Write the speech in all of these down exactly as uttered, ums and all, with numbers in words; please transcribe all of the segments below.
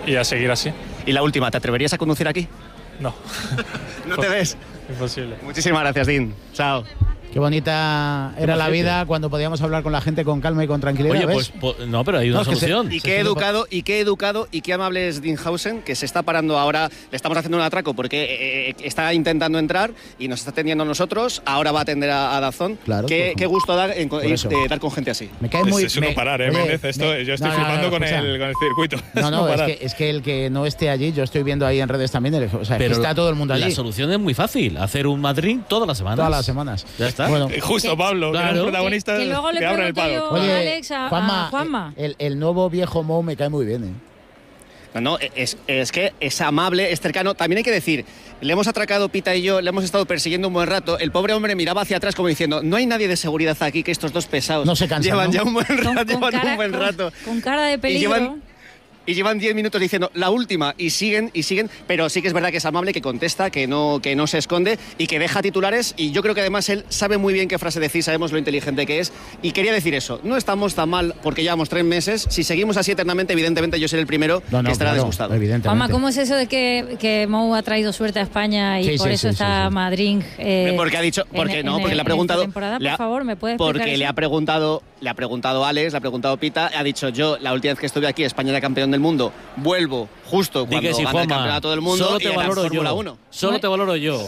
y a seguir así. Y la última, ¿te atreverías a conducir aquí? No. ¿No te ves? Imposible. Muchísimas gracias, Dean. Chao. Qué bonita era la vida cuando podíamos hablar con la gente con calma y con tranquilidad. Oye, ¿ves? pues, pues no, pero hay una No, es que solución. se- Y qué educado, y qué educado, y qué amable es Dinhausen, que se está parando ahora. Le estamos haciendo un atraco porque eh, está intentando entrar y nos está atendiendo a nosotros. Ahora va a atender a, a Dazón. Claro, qué, por- qué gusto da en, por ir, eso. eh, dar con gente así. Me cae muy Es, es un me- no parar, ¿eh, oye, Méndez? Esto, me- yo estoy no, no, flipando no, con, escucha. el, con el circuito. No, Es no, es parar. que, es que el que no esté allí, yo estoy viendo ahí en redes también, el- o sea, es que está todo el mundo allí. La solución es muy fácil, hacer un Madrid todas las semanas. Todas las semanas. Ya está. Bueno, Eh, Justo, Pablo, Claro. que los protagonistas Que- que luego le que abren el pregunto paddock. yo- oye, Alex, a- a Juanma, Juanma. El, el nuevo viejo Mo me cae muy bien, ¿eh? No, no, es, es que es amable, es cercano. También hay que decir, le hemos atracado Pita y yo, le hemos estado persiguiendo un buen rato. El pobre hombre miraba hacia atrás como diciendo, no hay nadie de seguridad aquí, que estos dos pesados No se cansan, llevan ¿no? ya un buen Con, rato, con llevan cara, un buen con- rato. con cara de Y peligro. llevan, y llevan diez minutos diciendo la última y siguen y siguen, pero sí que es verdad que es amable, que contesta, que no, que no se esconde y que deja titulares. Y yo creo que además él sabe muy bien qué frase decir, sabemos lo inteligente que es. Y quería decir eso, no estamos tan mal porque llevamos tres meses. Si seguimos así eternamente, evidentemente yo seré el primero No, no, que estará claro, disgustado. evidentemente. Juanma, ¿cómo es eso de que, que Mou ha traído suerte a España y Sí, por sí, eso sí, está sí, sí. Madrid? eh, Porque ha dicho, en- porque no, en- porque le ha en preguntado, esta temporada, le ha- por favor, ¿me puede explicar porque eso? le ha preguntado, le ha preguntado Alex, le ha preguntado Pita, ha dicho yo la última vez que estuve aquí, España era campeón del mundo, vuelvo justo Di cuando que sí, gana el Juanma, campeonato del mundo solo y te gana valoro Fórmula yo. uno. Solo te valoro yo.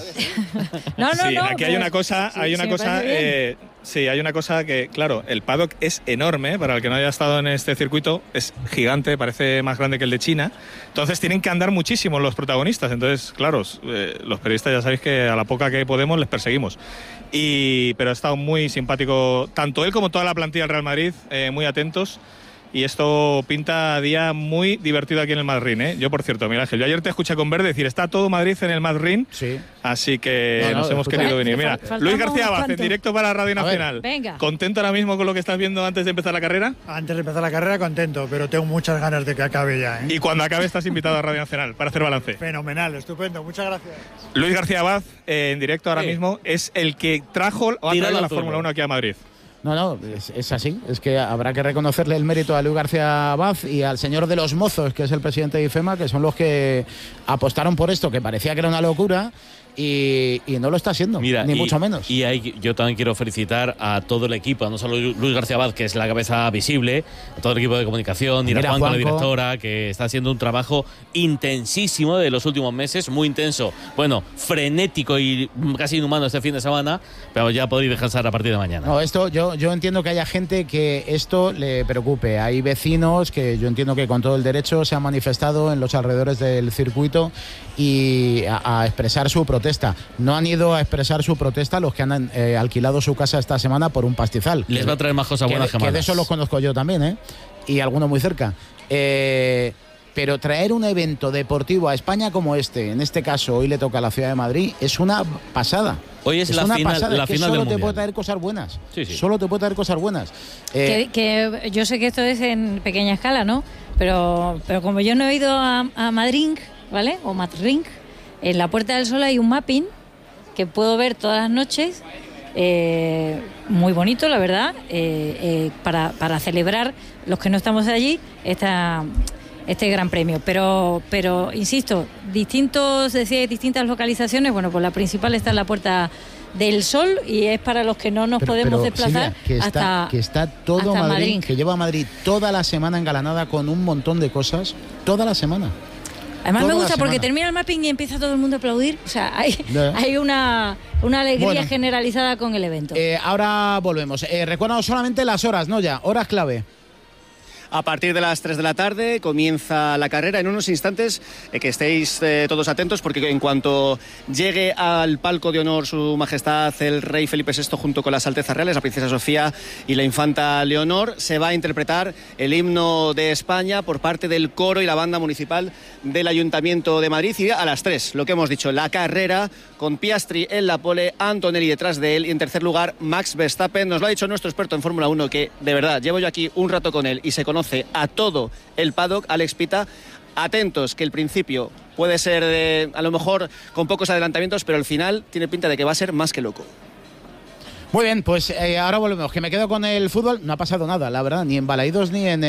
No, no, Sí, no. aquí hay pero- una cosa, sí, hay una sí, me cosa, parece bien. eh, sí, hay una cosa que, claro, el paddock es enorme, para el que no haya estado en este circuito, es gigante, parece más grande que el de China, entonces tienen que andar muchísimo los protagonistas, entonces, claro, eh, los periodistas ya sabéis que a la poca que podemos les perseguimos. Y, pero ha estado muy simpático, tanto él como toda la plantilla del Real Madrid, eh, muy atentos. Y esto pinta día muy divertido aquí en el Madrid, ¿eh? Yo, por cierto, Miguel Ángel, yo ayer te escuché con Verde decir, está todo Madrid en el Madrid, Sí. así que No, no, nos hemos escucha. querido venir. Mira, Faltamos Luis García unos Abad, en cuantos. directo para Radio A ver, Nacional. venga. ¿Contento ahora mismo con lo que estás viendo antes de empezar la carrera? Antes de empezar la carrera contento, pero tengo muchas ganas de que acabe ya. ¿eh? Y cuando acabe estás invitado a Radio Nacional para hacer balance. Fenomenal, estupendo, muchas gracias. Luis García Abad, eh, en directo ahora Sí. mismo, es el que trajo o ha Tira traído la la turba. Fórmula uno aquí a Madrid. No, no, es, es así. Es que habrá que reconocerle el mérito a Luis García Abad y al señor de los mozos, que es el presidente de IFEMA, que son los que apostaron por esto, que parecía que era una locura, y, y no lo está siendo, Mira, ni y, mucho menos. Y ahí yo también quiero felicitar a todo el equipo, no solo Luis García Abad, que es la cabeza visible, a todo el equipo de comunicación, y a Mira, Juan, la Juanco. directora, que está haciendo un trabajo intensísimo de los últimos meses, muy intenso, bueno, frenético y casi inhumano este fin de semana, pero ya podéis descansar a partir de mañana. No, esto yo, yo entiendo que haya gente que esto le preocupe. Hay vecinos que yo entiendo que con todo el derecho se han manifestado en los alrededores del circuito y a, a expresar su protesta. No han ido a expresar su protesta los que han eh, alquilado su casa esta semana por un pastizal. Les va a traer más cosas que, buenas que que de malas. eso los conozco yo también, ¿eh? Y algunos muy cerca. Eh, pero traer un evento deportivo a España como este, en este caso hoy le toca a la ciudad de Madrid, es una pasada. Hoy es la una final- pasada, la es que final solo del te puede Mundial. traer cosas buenas. Sí, sí. Solo te puede traer cosas buenas. Eh, Que, que yo sé que esto es en pequeña escala, ¿no? Pero, pero como yo no he ido a, a Madrid, ¿vale? O Madrid, en la Puerta del Sol hay un mapping que puedo ver todas las noches, eh, muy bonito, la verdad, eh, eh, para, para celebrar los que no estamos allí esta, este gran premio. Pero, pero insisto, distintos, decía, distintas localizaciones. Bueno, pues la principal está en la Puerta del Sol y es para los que no nos pero- podemos pero, desplazar Silvia, que está, hasta que está todo hasta Madrid, Madrid. que lleva a Madrid toda la semana engalanada con un montón de cosas, toda la semana. Además Toda me la gusta porque semana. termina el mapping y empieza todo el mundo a aplaudir. O sea, hay, Ya. hay una, una alegría Bueno. generalizada con el evento. Eh, ahora volvemos. Eh, recuérdanos solamente las horas, ¿no? Ya, horas clave. A partir de las tres de la tarde comienza la carrera. En unos instantes eh, que estéis eh, todos atentos porque en cuanto llegue al palco de honor su majestad el rey Felipe sexto junto con las Altezas Reales, la princesa Sofía y la infanta Leonor, se va a interpretar el himno de España por parte del coro y la banda municipal del Ayuntamiento de Madrid. Y a las tres, lo que hemos dicho, la carrera con Piastri en la pole, Antonelli detrás de él y en tercer lugar Max Verstappen. Nos lo ha dicho nuestro experto en Fórmula uno, que de verdad llevo yo aquí un rato con él y se conoce a todo el paddock, Alex Pita. Atentos, que el principio puede ser eh, a lo mejor con pocos adelantamientos, pero el final tiene pinta de que va a ser más que loco. Muy bien, pues eh, ahora volvemos, que me quedo con el fútbol. No ha pasado nada, la verdad, ni en Balaídos ni en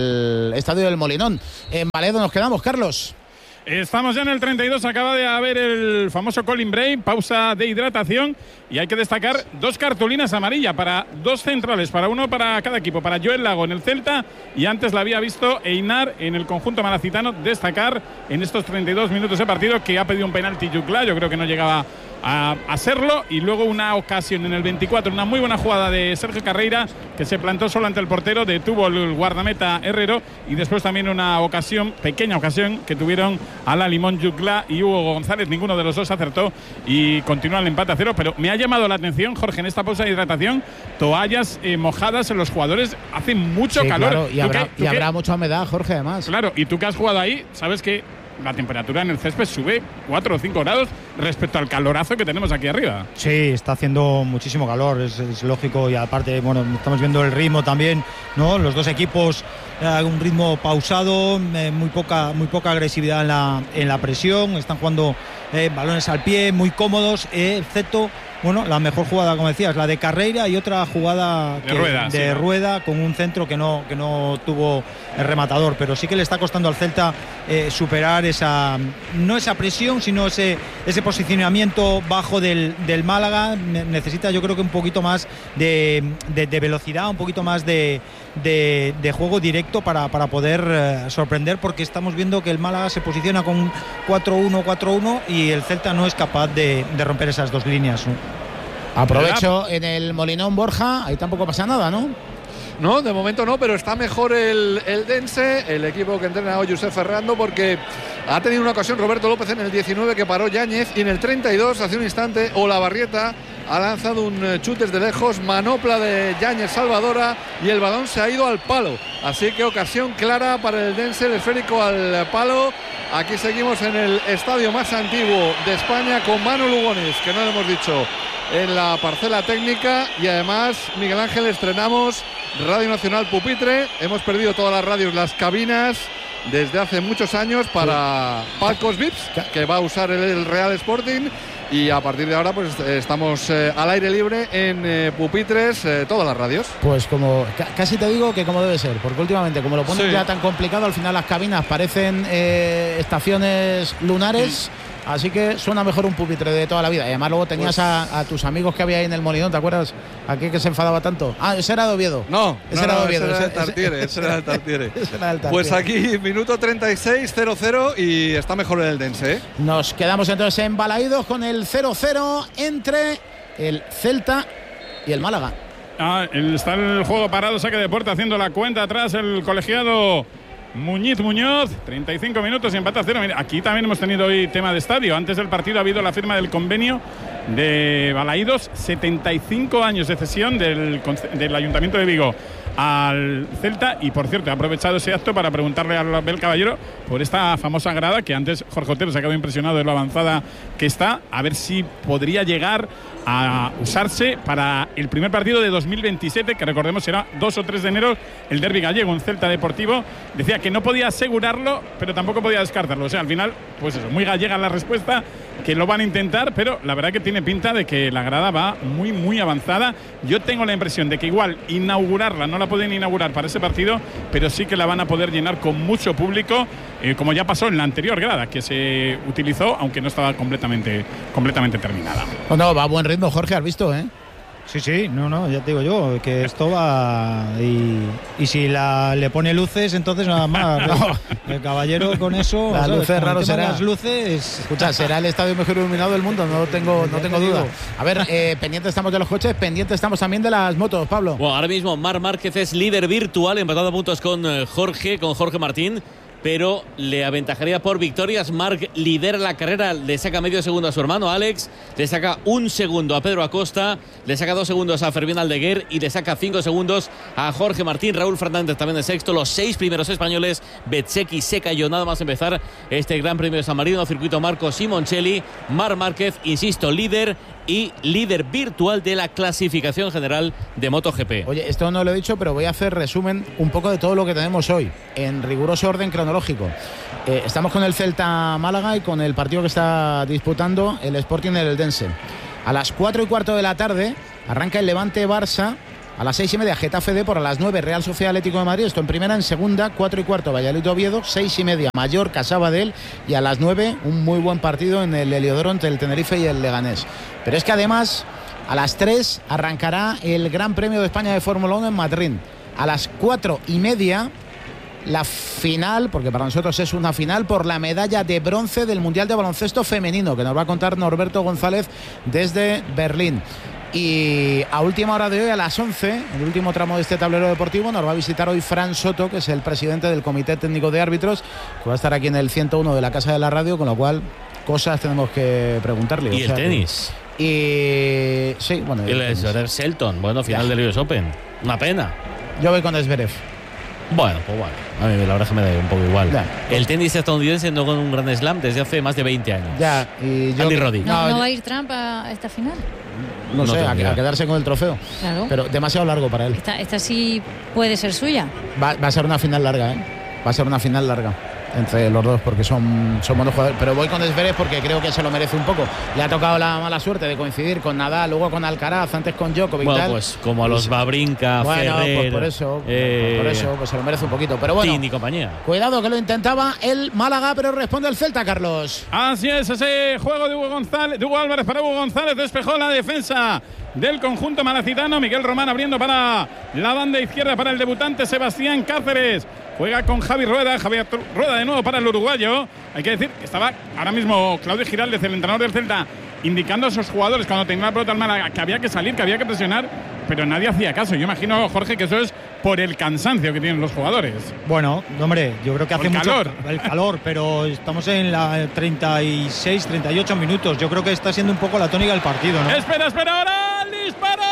el Estadio del Molinón. En Balaídos nos quedamos, Carlos. Estamos ya en el treinta y dos, acaba de haber el famoso Colin Bray, pausa de hidratación, y hay que destacar dos cartulinas amarillas para dos centrales, para uno para cada equipo, para Joel Lago en el Celta, y antes la había visto Einar en el conjunto malacitano. Destacar en estos treinta y dos minutos de partido que ha pedido un penalti Juclà, yo creo que no llegaba a hacerlo, y luego una ocasión en el veinticuatro, una muy buena jugada de Sergio Carreira, que se plantó solo ante el portero, detuvo el guardameta Herrero, y después también una ocasión, pequeña ocasión, que tuvieron Ala Limón Juclà y Hugo González. Ninguno de los dos acertó y continúa el empate a cero. Pero me ha llamado la atención, Jorge, en esta pausa de hidratación, toallas eh, mojadas en los jugadores. Hace mucho sí, calor. Claro, y habrá, qué, y habrá mucha humedad, Jorge, además. Claro, y tú que has jugado ahí, sabes que la temperatura en el césped sube cuatro o cinco grados respecto al calorazo que tenemos aquí arriba. Sí, está haciendo muchísimo calor, es, es lógico, y aparte, bueno, estamos viendo el ritmo también, ¿no? Los dos equipos, eh, un ritmo pausado, eh, muy poca muy poca agresividad en la, en la presión, están jugando eh, balones al pie, muy cómodos, eh, excepto, bueno, la mejor jugada, como decías, la de Carreira, y otra jugada de, que, rueda, de sí, rueda con un centro que no, que no tuvo el rematador, pero sí que le está costando al Celta eh, superar esa, no esa presión, sino ese, ese posicionamiento bajo del, del Málaga. Necesita, yo creo que un poquito más de, de, de velocidad, un poquito más de, de, de juego directo para, para poder eh, sorprender, porque estamos viendo que el Málaga se posiciona con cuatro uno cuatro uno y el Celta no es capaz de, de romper esas dos líneas, ¿no? Aprovecho en el Molinón, Borja, ahí tampoco pasa nada, ¿no? No, de momento no, pero está mejor el, el Dense, el equipo que entrena hoy Josep Ferrando, porque ha tenido una ocasión Roberto López en el diecinueve que paró Yáñez, y en el treinta y dos, hace un instante, Olavarrieta ha lanzado un chute desde lejos, manopla de Yáñez Salvadora, y el balón se ha ido al palo. Así que ocasión clara para el Dense, el esférico al palo. Aquí seguimos en el estadio más antiguo de España con Manu Lugones, que no lo hemos dicho, en la parcela técnica, y además, Miguel Ángel, estrenamos Radio Nacional Pupitre. Hemos perdido todas las radios, las cabinas, desde hace muchos años para palcos V I Ps, que va a usar el Real Sporting, y a partir de ahora pues estamos eh, al aire libre en eh, Pupitres, eh, todas las radios. Pues como casi te digo que como debe ser, porque últimamente como lo ponen sí. ya tan complicado, al final las cabinas parecen eh, estaciones lunares. Sí. Así que suena mejor un pupitre de toda la vida. Y además luego tenías pues... a, a tus amigos que había ahí en el Molinón, ¿te acuerdas? Aquel que se enfadaba tanto. Ah, ese era de Oviedo. No, ese no, era de no, Oviedo. Ese era ese, el Tartiere, ese era el Tartiere. ese era el Tartiere. Pues aquí, minuto treinta y seis, cero cero, y está mejor el Dense, ¿eh? Nos quedamos entonces en Balaídos con el cero cero entre el Celta y el Málaga. Ah, está el juego parado, saque de puerta, haciendo la cuenta atrás el colegiado Muñiz Muñoz, treinta y cinco minutos y empate a cero. Mira, aquí también hemos tenido hoy tema de estadio. Antes del partido ha habido la firma del convenio de Balaídos, setenta y cinco años de cesión del, del Ayuntamiento de Vigo al Celta. Y por cierto, he aprovechado ese acto para preguntarle a Abel Caballero por esta famosa grada, que antes Jorge Otero se ha quedado impresionado de lo avanzada que está, a ver si podría llegar a usarse para el primer partido de dos mil veintisiete, que recordemos será dos o tres de enero, el derbi gallego, un Celta Deportivo. Decía que no podía asegurarlo, pero tampoco podía descartarlo. O sea, al final, pues eso, muy gallega la respuesta, que lo van a intentar, pero la verdad que tiene pinta de que la grada va muy, muy avanzada. Yo tengo la impresión de que igual inaugurarla, no la pueden inaugurar para ese partido, pero sí que la van a poder llenar con mucho público, eh, como ya pasó en la anterior grada, que se utilizó, aunque no estaba completamente, completamente terminada. Oh, no, va a buen ritmo, Jorge, has visto, ¿eh? Sí, sí, no, no, ya te digo yo, que esto va, y, y si la, le pone luces, entonces nada más. No. El Caballero con eso, las ¿sabes? luces raro será. Las luces. Escucha, será el estadio mejor iluminado del mundo, no tengo, no tengo duda. A ver, eh, pendientes estamos de los coches, pendientes estamos también de las motos, Pablo. Bueno, ahora mismo Marc Márquez es líder virtual, empatado a puntos con Jorge, con Jorge Martín, pero le aventajaría por victorias. Marc lidera la carrera, le saca medio segundo a su hermano Alex, le saca un segundo a Pedro Acosta, le saca dos segundos a Fermín Aldeguer y le saca cinco segundos a Jorge Martín. Raúl Fernández también de sexto, los seis primeros españoles. Bezzecchi se cayó nada más empezar este Gran Premio de San Marino, circuito Marco Simoncelli. Marc Márquez, insisto, líder y líder virtual de la clasificación general de MotoGP. Oye, esto no lo he dicho, pero voy a hacer resumen un poco de todo lo que tenemos hoy, en riguroso orden cronológico. Eh, estamos con el Celta Málaga y con el partido que está disputando el Sporting del Eldense. A las cuatro y cuarto de la tarde arranca el Levante-Barça. A las seis y media Getafe D, por a las nueve Real Sociedad Atlético de Madrid, esto en primera. En segunda, cuatro y cuarto Valladolid-Oviedo, seis y media Mallorca-Sabadell, y a las nueve un muy buen partido en el Heliodoro entre el Tenerife y el Leganés. Pero es que además a las tres arrancará el Gran Premio de España de Fórmula uno en Madrid. A las cuatro y media la final, porque para nosotros es una final, por la medalla de bronce del Mundial de Baloncesto Femenino, que nos va a contar Norberto González desde Berlín. Y a última hora de hoy, a las once, el último tramo de este tablero deportivo, nos va a visitar hoy Fran Soto, que es el presidente del Comité Técnico de Árbitros, que va a estar aquí en el ciento uno de la Casa de la Radio, con lo cual cosas tenemos que preguntarle. ¿Y o el sea, tenis? Y sí, bueno. Y el Zverev Shelton, bueno, final del U S Open. Una pena. Yo voy con Zverev. Bueno, pues bueno, a mí la verdad que me da un poco igual. Ya. El tenis estadounidense no con un Grand Slam desde hace más de veinte años. Ya, y yo. Andy Roddy. ¿No, No, no yo- va a ir Trump a esta final? No, No sé, tengo a, idea. a quedarse con el trofeo. Claro. Pero demasiado largo para él. Esta, esta sí puede ser suya. Va, va a ser una final larga, ¿eh? Va a ser una final larga entre los dos, porque son, son buenos jugadores. Pero voy con Zverev porque creo que se lo merece un poco. Le ha tocado la mala suerte de coincidir con Nadal, luego con Alcaraz, antes con Djokovic. Bueno, tal. pues como a los Babrinka, Bueno, Ferrer, pues por eso, eh, por eso, pues se lo merece un poquito. Pero bueno, Tin y compañía. cuidado que lo intentaba el Málaga, pero responde el Celta, Carlos. Así es, ese juego de Hugo González, de Hugo Álvarez para Hugo González, despejó la defensa del conjunto malacitano. Miguel Román abriendo para la banda izquierda para el debutante Sebastián Cáceres. Juega con Javi Rueda, Javier Rueda de nuevo para el uruguayo. Hay que decir que estaba ahora mismo Claudio Giraldez, el entrenador del Celta, indicando a esos jugadores cuando tenía la pelota al Málaga que había que salir, que había que presionar, pero nadie hacía caso. Yo imagino, Jorge, que eso es por el cansancio que tienen los jugadores. Bueno, hombre, yo creo que hace El mucho calor. el calor, pero estamos en la treinta y seis, treinta y ocho minutos. Yo creo que está siendo un poco la tónica del partido, ¿no? Espera, espera, ahora el disparo.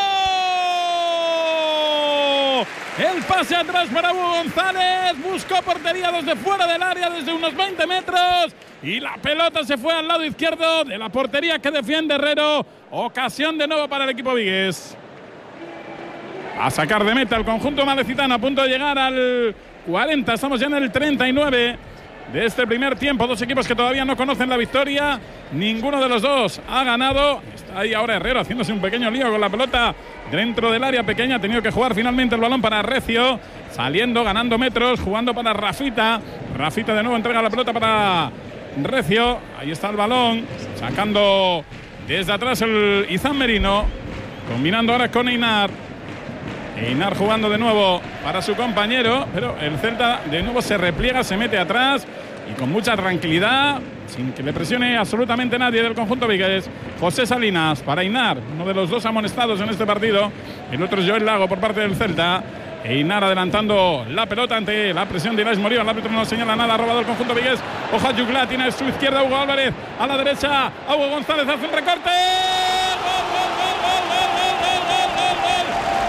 El pase atrás para Hugo González. Buscó portería desde fuera del área, desde unos veinte metros. Y la pelota se fue al lado izquierdo de la portería que defiende Herrero. Ocasión de nuevo para el equipo vigués. A sacar de meta el conjunto malecitano, a punto de llegar al cuarenta. Estamos ya en el treinta y nueve de este primer tiempo. Dos equipos que todavía no conocen la victoria. Ninguno de los dos ha ganado. Está ahí ahora Herrero haciéndose un pequeño lío con la pelota dentro del área pequeña. Ha tenido que jugar finalmente el balón para Recio. Saliendo, ganando metros, jugando para Rafita. Rafita de nuevo entrega la pelota para Recio. Ahí está el balón. Sacando desde atrás el Izan Merino. Combinando ahora con Einar. Einar jugando de nuevo para su compañero, pero el Celta de nuevo se repliega, se mete atrás y con mucha tranquilidad, sin que le presione absolutamente nadie del conjunto vigués. José Salinas para Einar, uno de los dos amonestados en este partido. El otro es Joel Lago por parte del Celta. Einar adelantando la pelota ante la presión de Ilaix Morío. El árbitro no señala nada, ha robado el conjunto vigués. Ojo a Jugla, tiene a su izquierda Hugo Álvarez, a la derecha a Hugo González, hace un recorte. ¡Gol, gol, gol, gol, gol, gol, gol, gol, gol, gol!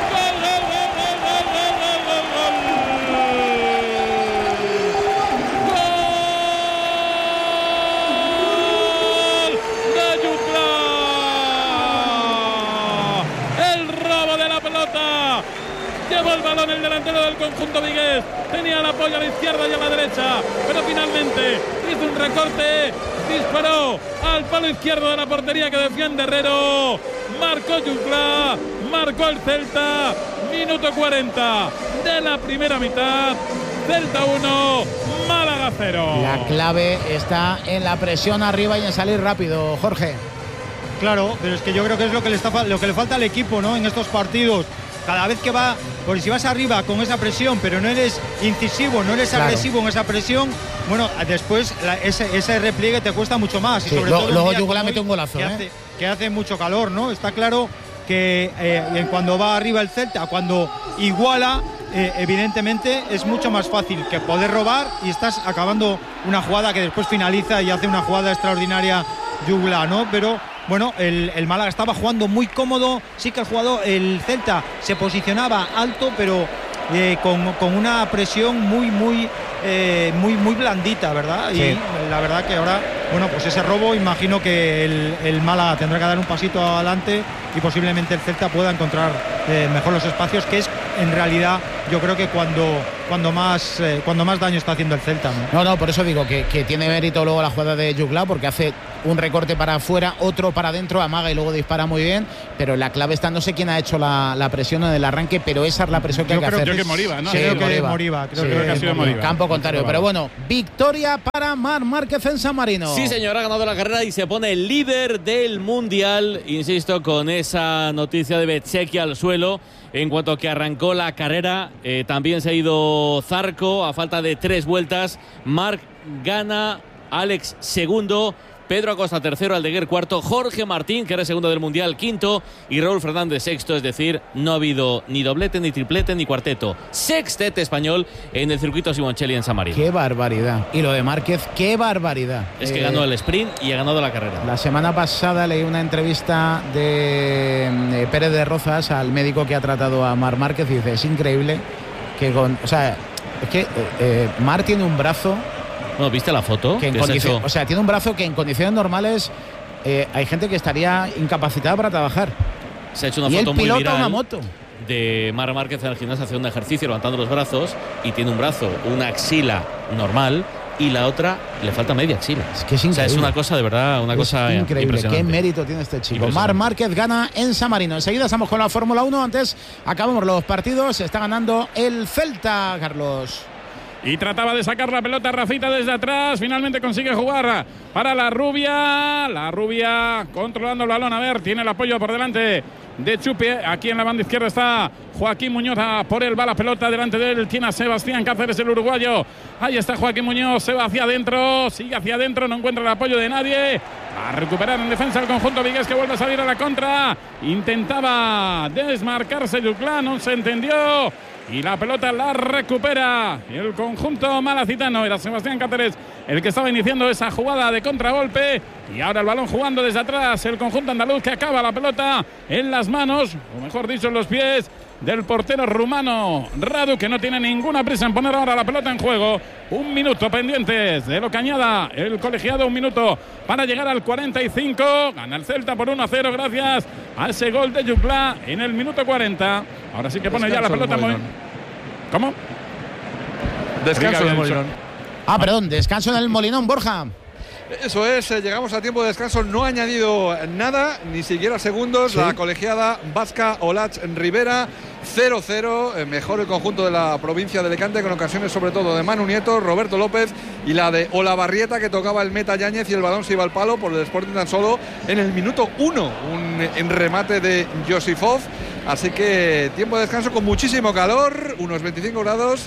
Llevó el balón el delantero del conjunto vigués. Tenía el apoyo a la izquierda y a la derecha, pero finalmente hizo un recorte, disparó al palo izquierdo de la portería que defiende Herrero. Marcó Jugla, marcó el Celta. Minuto cuarenta de la primera mitad. Celta uno, Málaga cero. La clave está en la presión arriba y en salir rápido, Jorge. Claro, pero es que yo creo que es lo que le está lo que le falta al equipo, ¿no? En estos partidos. Cada vez que va, porque si vas arriba con esa presión, pero no eres incisivo, no eres Claro. agresivo en esa presión, bueno, después la, ese, ese repliegue te cuesta mucho más. Y Sí, sobre lo- todo un luego día Jugla como mete hoy, un golazo, que, ¿eh? hace, que hace mucho calor, ¿no? Está claro que eh, cuando va arriba el Celta, cuando iguala, eh, evidentemente es mucho más fácil que poder robar y estás acabando una jugada que después finaliza y hace una jugada extraordinaria Jugla, ¿no? Pero bueno, el, el Málaga estaba jugando muy cómodo. Sí que el jugador, el Celta se posicionaba alto, pero eh, con, con una presión muy, muy, eh, muy, muy blandita, ¿verdad? Sí. Y la verdad que ahora, bueno, pues ese robo, imagino que el, el Málaga tendrá que dar un pasito adelante y posiblemente el Celta pueda encontrar eh, mejor los espacios, que es en realidad yo creo que cuando, cuando, más, eh, cuando más daño está haciendo el Celta, ¿no? No, no, por eso digo que, que tiene mérito luego la jugada de Juclà, porque hace un recorte para afuera, otro para adentro, amaga y luego dispara muy bien, pero la clave está, no sé quién ha hecho la, la presión en el arranque, pero esa es la presión que yo hay que creo, hacer. Creo que Moriba, ¿no? Sí, creo que Moriba. Moriba, creo Sí, que, creo que ha sido Moriba. Campo contrario, pero bueno, victoria para Marc Márquez en San Marino. Sí, señor, ha ganado la carrera y se pone el líder del Mundial, insisto, con esa noticia de Bezzecchi al suelo. En cuanto que arrancó la carrera, eh, también se ha ido Zarco a falta de tres vueltas. Marc gana, Alex segundo, Pedro Acosta tercero, Aldeguer cuarto, Jorge Martín, que era segundo del Mundial, quinto, y Raúl Fernández sexto, es decir, no ha habido ni doblete, ni triplete, ni cuarteto. Sextete español en el circuito Simoncelli en San Marino. Qué barbaridad. Y lo de Márquez, qué barbaridad. Es que eh, ganó el sprint y ha ganado la carrera. La semana pasada leí una entrevista de, de Pérez de Rozas al médico que ha tratado a Marc Márquez y dice, es increíble que con... O sea, es que eh, eh, Marc tiene un brazo... Bueno, ¿viste la foto? Que en que se ha condici- hecho? O sea, tiene un brazo que en condiciones normales eh, hay gente que estaría incapacitada para trabajar. Se ha hecho una y foto él muy pilota viral una moto. de Marc Márquez en el gimnasio haciendo un ejercicio, levantando los brazos, y tiene un brazo, una axila normal, y la otra le falta media axila. Es que es O sea, increíble. es una cosa de verdad, una Es cosa increíble. impresionante. Qué mérito tiene este chico. Impresionante. Marc Márquez gana en San Marino. Enseguida estamos con la Fórmula uno. Antes acabamos los partidos. Está ganando el Celta, Carlos. Y trataba de sacar la pelota Rafita desde atrás. Finalmente consigue jugar para la Rubia. La Rubia controlando el balón. A ver, tiene el apoyo por delante de Chupi. Aquí en la banda izquierda está Joaquín Muñoz. Por él va la pelota. Delante de él tiene a Sebastián Cáceres, el uruguayo. Ahí está Joaquín Muñoz. Se va hacia adentro. Sigue hacia adentro. No encuentra el apoyo de nadie. Va a recuperar en defensa el conjunto vigués, que vuelve a salir a la contra. Intentaba desmarcarse Juclà. No se entendió. Y la pelota la recupera el conjunto malacitano. Era Sebastián Cáceres el que estaba iniciando esa jugada de contragolpe. Y ahora el balón jugando desde atrás. El conjunto andaluz, que acaba la pelota en las manos, o mejor dicho, en los pies del portero rumano Radu, que no tiene ninguna prisa en poner ahora la pelota en juego. Un minuto pendientes de lo que añada el colegiado. Un minuto para llegar al cuarenta y cinco. Gana el Celta por uno a cero gracias a ese gol de Juclà en el minuto cuarenta. Ahora sí que pone ya la pelota muy... ¿Cómo? Descanso del Molinón. Ah, perdón, descanso en el Molinón, Borja. Eso es, eh, llegamos a tiempo de descanso, no ha añadido nada, ni siquiera segundos. ¿Sí? La colegiada vasca Olach Rivera, cero cero, eh, mejor el conjunto de la provincia de Alicante, con ocasiones sobre todo de Manu Nieto, Roberto López y la de Olavarrieta, que tocaba el meta Yáñez y el balón se iba al palo por el Sporting tan solo en el minuto uno. Un en remate de Josifov. Así que tiempo de descanso con muchísimo calor, unos veinticinco grados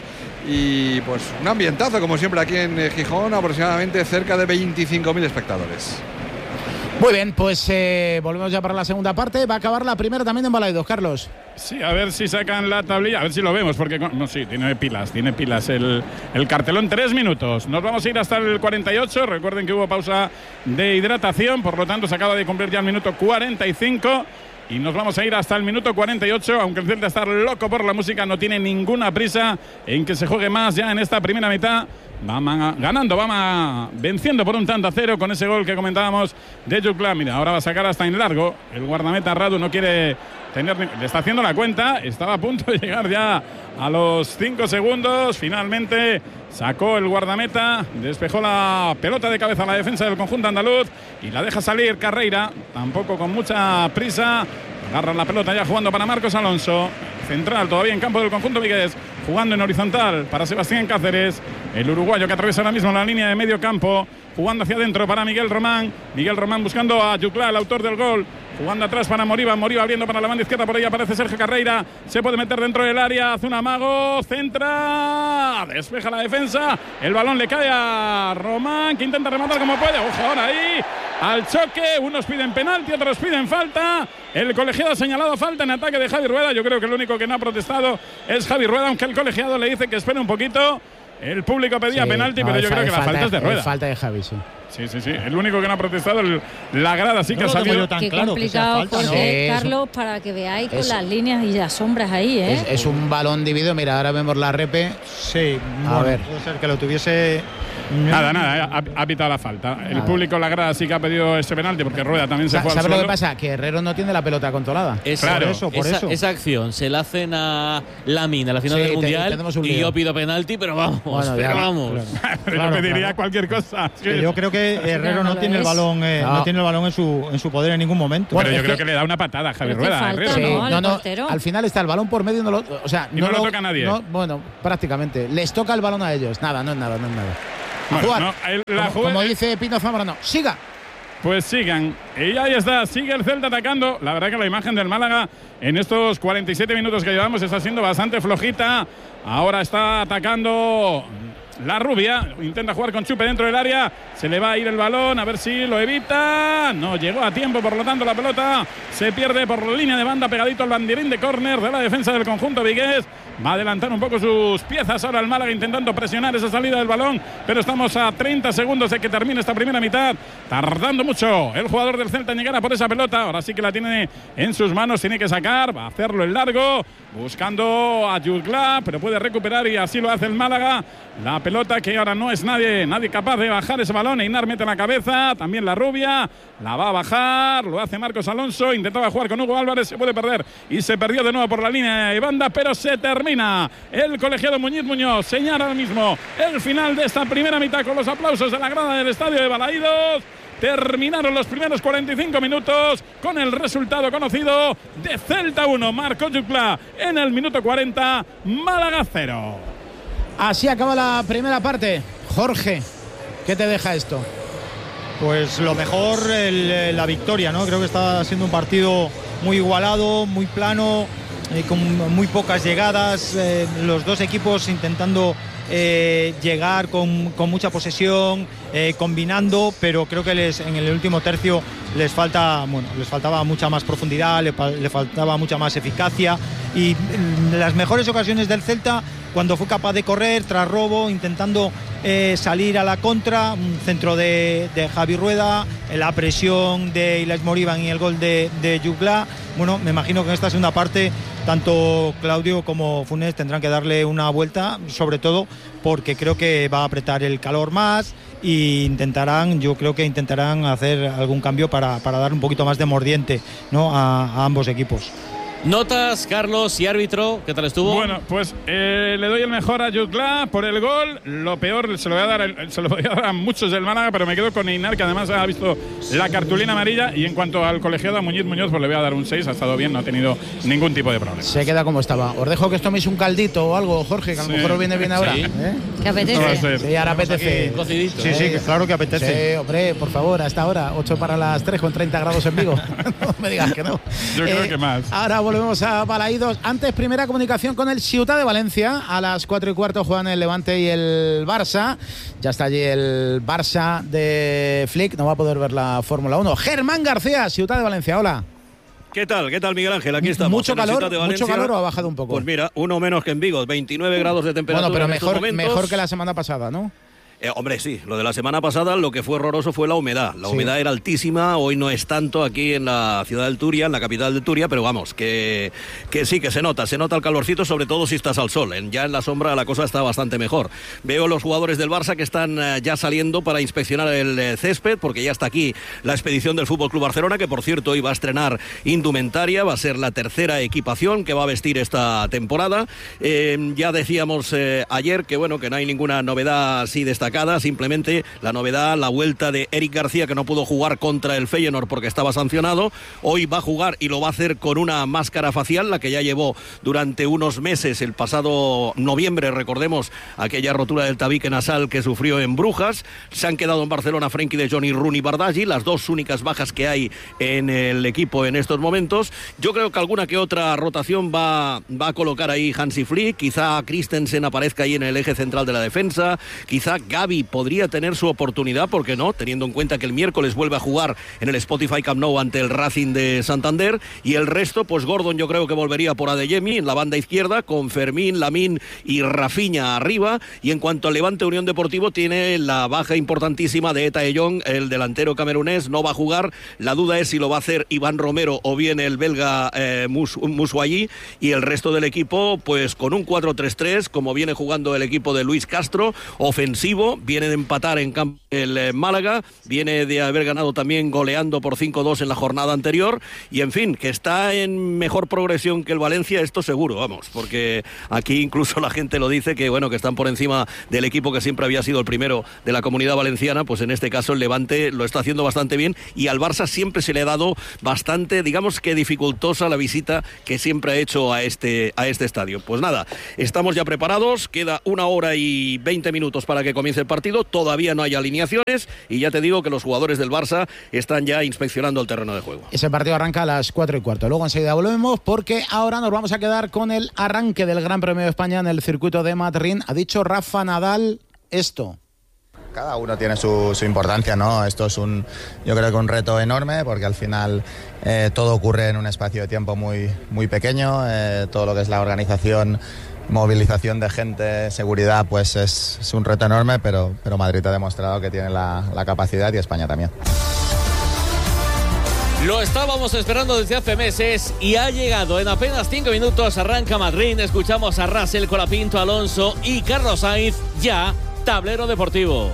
y pues un ambientazo como siempre aquí en Gijón, aproximadamente cerca de veinticinco mil espectadores. Muy bien, pues eh, volvemos ya para la segunda parte. Va a acabar la primera también en Balaidos, Carlos. Sí, a ver si sacan la tablilla, a ver si lo vemos, porque no, sí, tiene pilas, tiene pilas el, el cartelón. Tres minutos. Nos vamos a ir hasta el cuarenta y ocho. Recuerden que hubo pausa de hidratación, por lo tanto se acaba de cumplir ya el minuto cuarenta y cinco. Y nos vamos a ir hasta el minuto cuarenta y ocho, aunque el Celta está loco por la música, no tiene ninguna prisa en que se juegue más ya en esta primera mitad. Va ganando, va venciendo por un tanto a cero con ese gol que comentábamos de Juclà. Mira, ahora va a sacar hasta en largo. El guardameta Radu no quiere tener, le está haciendo la cuenta. Estaba a punto de llegar ya a los cinco segundos. Finalmente sacó el guardameta, despejó la pelota de cabeza a la defensa del conjunto andaluz y la deja salir Carreira, tampoco con mucha prisa. Agarra la pelota ya jugando para Marcos Alonso. Central todavía en campo del conjunto vigués, jugando en horizontal para Sebastián Cáceres, el uruguayo que atraviesa ahora mismo la línea de medio campo, jugando hacia adentro para Miguel Román. Miguel Román buscando a Juclà, el autor del gol, jugando atrás para Moriba. Moriba abriendo para la banda izquierda, por ahí aparece Sergio Carreira, se puede meter dentro del área, hace un amago, centra, despeja la defensa, el balón le cae a Román, que intenta rematar como puede. Ojo ahora ahí al choque, unos piden penalti, otros piden falta. El colegiado ha señalado falta en ataque de Javi Rueda. Yo creo que el único que no ha protestado es Javi Rueda, aunque el colegiado le dice que espere un poquito. El público pedía sí, penalti, no, pero yo fa- creo que la falta, falta es de Rueda. Es falta de Javi, sí. Sí, sí, sí. El único que no ha protestado, el, la grada sí que No ha lo tengo salido. yo tan Qué claro que sea complicado, falta, ¿no? Jorge, Es- Carlos, para que veáis con es- las líneas y las sombras ahí, ¿eh? Es, es un balón dividido. Mira, ahora vemos la repe. Sí, A bueno, ver. puede ser que lo tuviese Nada, nada, ha, ha pitado la falta. El nada. Público, la grada, sí que ha pedido ese penalti porque Rueda también se fue al suelo. ¿Sabes lo que pasa? Que Herrero no tiene la pelota controlada. Esa, claro. Por eso, por esa, eso. Esa acción se la hacen a Lamine a la final sí, del Mundial te, y yo pido penalti, pero vamos, bueno, pero ya, vamos. Claro. Pero claro, pediría claro. cualquier cosa. Sí. Yo creo que Herrero no, no tiene el balón, eh, no. no tiene el balón en su en su poder en ningún momento. Pero bueno, yo creo que, que le da una patada a Javi Rueda. Falta, Herrero. Sí, no, no, al final está el balón por medio, no lo, o sea, y no, no lo lo toca a nadie. No, bueno, prácticamente. Les toca el balón a ellos. Nada, no es nada, no es nada. Bueno, jugar. No, el, la como, como dice Pino Zamorano, siga. Pues sigan. Y ahí está, sigue el Celta atacando. La verdad que la imagen del Málaga en estos cuarenta y siete minutos que llevamos está siendo bastante flojita. Ahora está atacando la Rubia. Intenta jugar con Chupe dentro del área. Se le va a ir el balón, a ver si lo evita. No llegó a tiempo, por lo tanto la pelota se pierde por la línea de banda, pegadito al banderín de córner de la defensa del conjunto vigués. Va a adelantar un poco sus piezas ahora el Málaga intentando presionar esa salida del balón, pero estamos a treinta segundos de que termine esta primera mitad, tardando mucho el jugador del Celta en llegar a por esa pelota. Ahora sí que la tiene en sus manos, tiene que sacar, va a hacerlo en largo, buscando a Jutgla, pero puede recuperar y así lo hace el Málaga. La pelota que ahora no es nadie, nadie capaz de bajar ese balón. Einar mete la cabeza, también la Rubia, la va a bajar, lo hace Marcos Alonso, intentaba jugar con Hugo Álvarez, se puede perder y se perdió de nuevo por la línea de banda, pero se termina. El colegiado Muñiz Muñoz señala ahora mismo el final de esta primera mitad con los aplausos de la grada del estadio de Balaídos. Terminaron los primeros cuarenta y cinco minutos con el resultado conocido de Celta uno, Marco Jutgla en el minuto cuarenta, Málaga cero. Así acaba la primera parte. Jorge, ¿qué te deja esto? Pues lo mejor, el, la victoria, ¿no? Creo que está siendo un partido muy igualado, muy plano, eh, con muy pocas llegadas, eh, los dos equipos intentando eh, llegar con, con mucha posesión, eh, combinando, pero creo que les, en el último tercio les falta, bueno, les faltaba mucha más profundidad, le, le faltaba mucha más eficacia, y las mejores ocasiones del Celta, cuando fue capaz de correr tras robo, intentando eh, salir a la contra, un centro de, de Javi Rueda, la presión de Ilaix Moriban y el gol de, de Jutgla. Bueno, me imagino que en esta segunda parte tanto Claudio como Funes tendrán que darle una vuelta, sobre todo porque creo que va a apretar el calor más e intentarán, yo creo que intentarán hacer algún cambio para, para dar un poquito más de mordiente, ¿no?, a, a ambos equipos. Notas, Carlos, y árbitro, ¿qué tal estuvo? Bueno, pues eh, le doy el mejor a Jutgla por el gol. Lo peor se lo voy a dar, se lo voy a dar a muchos del Málaga, pero me quedo con Einar, que además ha visto la cartulina amarilla. Y en cuanto al colegiado, a Muñiz Muñoz, pues le voy a dar un seis. Ha estado bien, no ha tenido ningún tipo de problema. Se queda como estaba. Os dejo que os toméis un caldito o algo, Jorge, que a lo sí. mejor os viene bien ahora. Sí. ¿Eh? ¿Qué apetece? Sí, ahora apetece. Un cocidito. Sí, sí, que claro que apetece. Sí, hombre, por favor, hasta ahora. ocho para las tres con treinta grados en Vigo. No me digas que no. Yo creo eh, que más. Ahora volvemos a Balaídos. Antes, primera comunicación con el Ciutat de Valencia. A las cuatro y cuarto juegan el Levante y el Barça. Ya está allí el Barça de Flick. No va a poder ver la Fórmula uno. Germán García, Ciutat de Valencia. Hola. ¿Qué tal? ¿Qué tal, Miguel Ángel? Aquí estamos. ¿Mucho calor? ¿Mucho calor o ha bajado un poco? Pues mira, uno menos que en Vigo. veintinueve grados de temperatura. Bueno, pero mejor, en estos mejor que la semana pasada, ¿no? Eh, hombre, sí, lo de la semana pasada lo que fue horroroso fue la humedad. La sí. humedad era altísima, hoy no es tanto aquí en la ciudad del Turia, en la capital de Turia, pero vamos, que, que sí, que se nota, se nota el calorcito, sobre todo si estás al sol. En, ya en la sombra la cosa está bastante mejor. Veo los jugadores del Barça que están eh, ya saliendo para inspeccionar el eh, césped, porque ya está aquí la expedición del F C Barcelona, que por cierto hoy va a estrenar indumentaria, va a ser la tercera equipación que va a vestir esta temporada. Eh, ya decíamos eh, ayer que bueno, que no hay ninguna novedad así destacada, simplemente la novedad, la vuelta de Eric García, que no pudo jugar contra el Feyenoord porque estaba sancionado. Hoy va a jugar y lo va a hacer con una máscara facial, la que ya llevó durante unos meses, el pasado noviembre, recordemos aquella rotura del tabique nasal que sufrió en Brujas. Se han quedado en Barcelona Frenkie de Jong y Rooney Bardghji, las dos únicas bajas que hay en el equipo en estos momentos. Yo creo que alguna que otra rotación va, va a colocar ahí Hansi Flick, quizá Christensen aparezca ahí en el eje central de la defensa, quizá Gavi podría tener su oportunidad, ¿por qué no?, teniendo en cuenta que el miércoles vuelve a jugar en el Spotify Camp Nou ante el Racing de Santander. Y el resto, pues Gordon yo creo que volvería por Adeyemi en la banda izquierda, con Fermín, Lamine y Rafinha arriba. Y en cuanto al Levante Unión Deportivo, tiene la baja importantísima de Eta Eyong, el delantero camerunés, no va a jugar. La duda es si lo va a hacer Iván Romero o bien el belga eh, Moussouayi. Y el resto del equipo, pues con un cuatro tres tres, como viene jugando el equipo de Luis Castro, ofensivo, positivo, viene de empatar en campo el eh, Málaga, viene de haber ganado también goleando por cinco dos en la jornada anterior, y en fin, que está en mejor progresión que el Valencia, esto seguro, vamos, porque aquí incluso la gente lo dice, que bueno, que están por encima del equipo que siempre había sido el primero de la Comunidad Valenciana. Pues en este caso el Levante lo está haciendo bastante bien, y al Barça siempre se le ha dado bastante, digamos que dificultosa la visita que siempre ha hecho a este, a este estadio. Pues nada, estamos ya preparados, queda una hora y veinte minutos para que comience el partido, todavía no hay alineaciones, y ya te digo que los jugadores del Barça están ya inspeccionando el terreno de juego. Ese partido arranca a las cuatro y cuarto, luego enseguida volvemos, porque ahora nos vamos a quedar con el arranque del Gran Premio de España en el circuito de Madrid. Ha dicho Rafa Nadal esto. Cada uno tiene su, su importancia, ¿no? Esto es un, yo creo que un reto enorme, porque al final eh, todo ocurre en un espacio de tiempo muy, muy pequeño, eh, todo lo que es la organización, movilización de gente, seguridad, pues es, es un reto enorme, pero, pero Madrid ha demostrado que tiene la, la capacidad, y España también. Lo estábamos esperando desde hace meses y ha llegado en apenas cinco minutos. Arranca Madrid, escuchamos a Russell, Colapinto, Alonso y Carlos Sainz. Ya, tablero deportivo.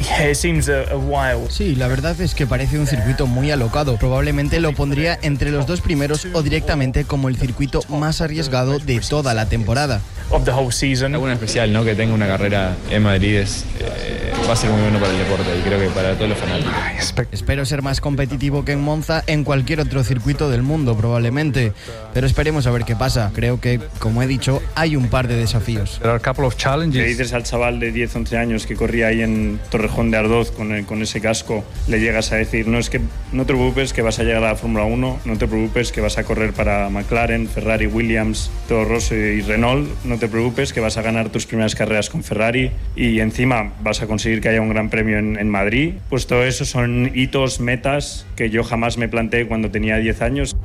Sí, la verdad es que parece un circuito muy alocado. Probablemente lo pondría entre los dos primeros o directamente como el circuito más arriesgado de toda la temporada. Algo especial, ¿no? Que tenga una carrera en Madrid es, eh, va a ser muy bueno para el deporte, y creo que para todos los fanáticos. Espero ser más competitivo que en Monza en cualquier otro circuito del mundo, probablemente. Pero esperemos a ver qué pasa. Creo que, como he dicho, hay un par de desafíos. Le dices al chaval de diez, once años que corría ahí en Torrejón de Ardoz con, el, con ese casco, le llegas a decir, no, es que no te preocupes que vas a llegar a la Fórmula uno, no te preocupes que vas a correr para McLaren, Ferrari, Williams, Toro Rosso y Renault, no te preocupes que vas a ganar tus primeras carreras con Ferrari y encima vas a conseguir que haya un gran premio en, en Madrid. Pues todo eso son hitos, metas que yo jamás me planteé cuando tenía diez años.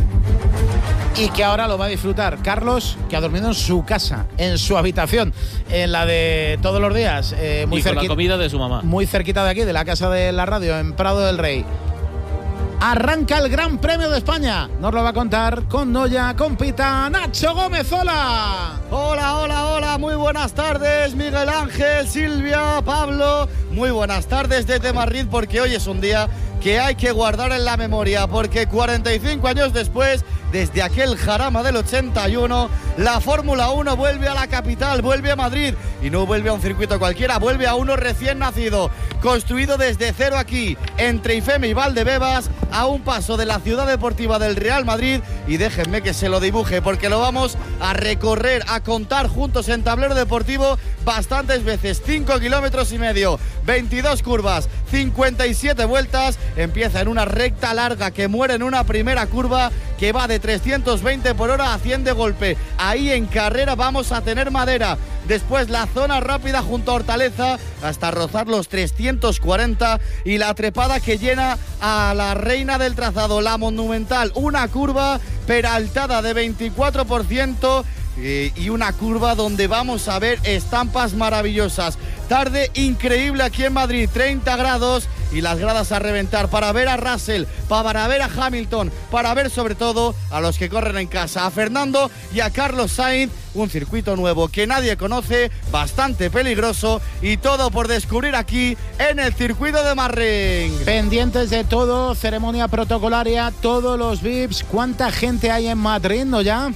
Y que ahora lo va a disfrutar Carlos, que ha dormido en su casa, en su habitación, en la de todos los días, eh, muy y con cerquita, la comida de su mamá. Muy cerquita de aquí, de la casa de la radio, en Prado del Rey. Arranca el Gran Premio de España. Nos lo va a contar con Noya, con Pita, Nacho Gómez. Hola. Hola, hola, hola. Muy buenas tardes, Miguel Ángel, Silvia, Pablo. Muy buenas tardes desde Madrid, porque hoy es un día que hay que guardar en la memoria, porque cuarenta y cinco años después, desde aquel Jarama del ochenta y uno, la Fórmula uno vuelve a la capital, vuelve a Madrid, y no vuelve a un circuito cualquiera, vuelve a uno recién nacido, construido desde cero aquí, entre Ifeme y Valdebebas, a un paso de la ciudad deportiva del Real Madrid, y déjenme que se lo dibuje, porque lo vamos a recorrer, a contar juntos en tablero deportivo bastantes veces. Cinco kilómetros y medio, veintidós curvas, cincuenta y siete vueltas. Empieza en una recta larga que muere en una primera curva que va de trescientos veinte por hora a cien de golpe. Ahí en carrera vamos a tener madera. Después la zona rápida junto a Hortaleza hasta rozar los trescientos cuarenta, y la trepada que llena a la reina del trazado, la Monumental. Una curva peraltada de veinticuatro por ciento y una curva donde vamos a ver estampas maravillosas. Tarde increíble aquí en Madrid, treinta grados y las gradas a reventar, para ver a Russell, para ver a Hamilton, para ver sobre todo a los que corren en casa, a Fernando y a Carlos Sainz. Un circuito nuevo que nadie conoce, bastante peligroso, y todo por descubrir aquí en el circuito de Madrid. Pendientes de todo, ceremonia protocolaria, todos los V I Ps. ¿Cuánta gente hay en Madrid, no ya?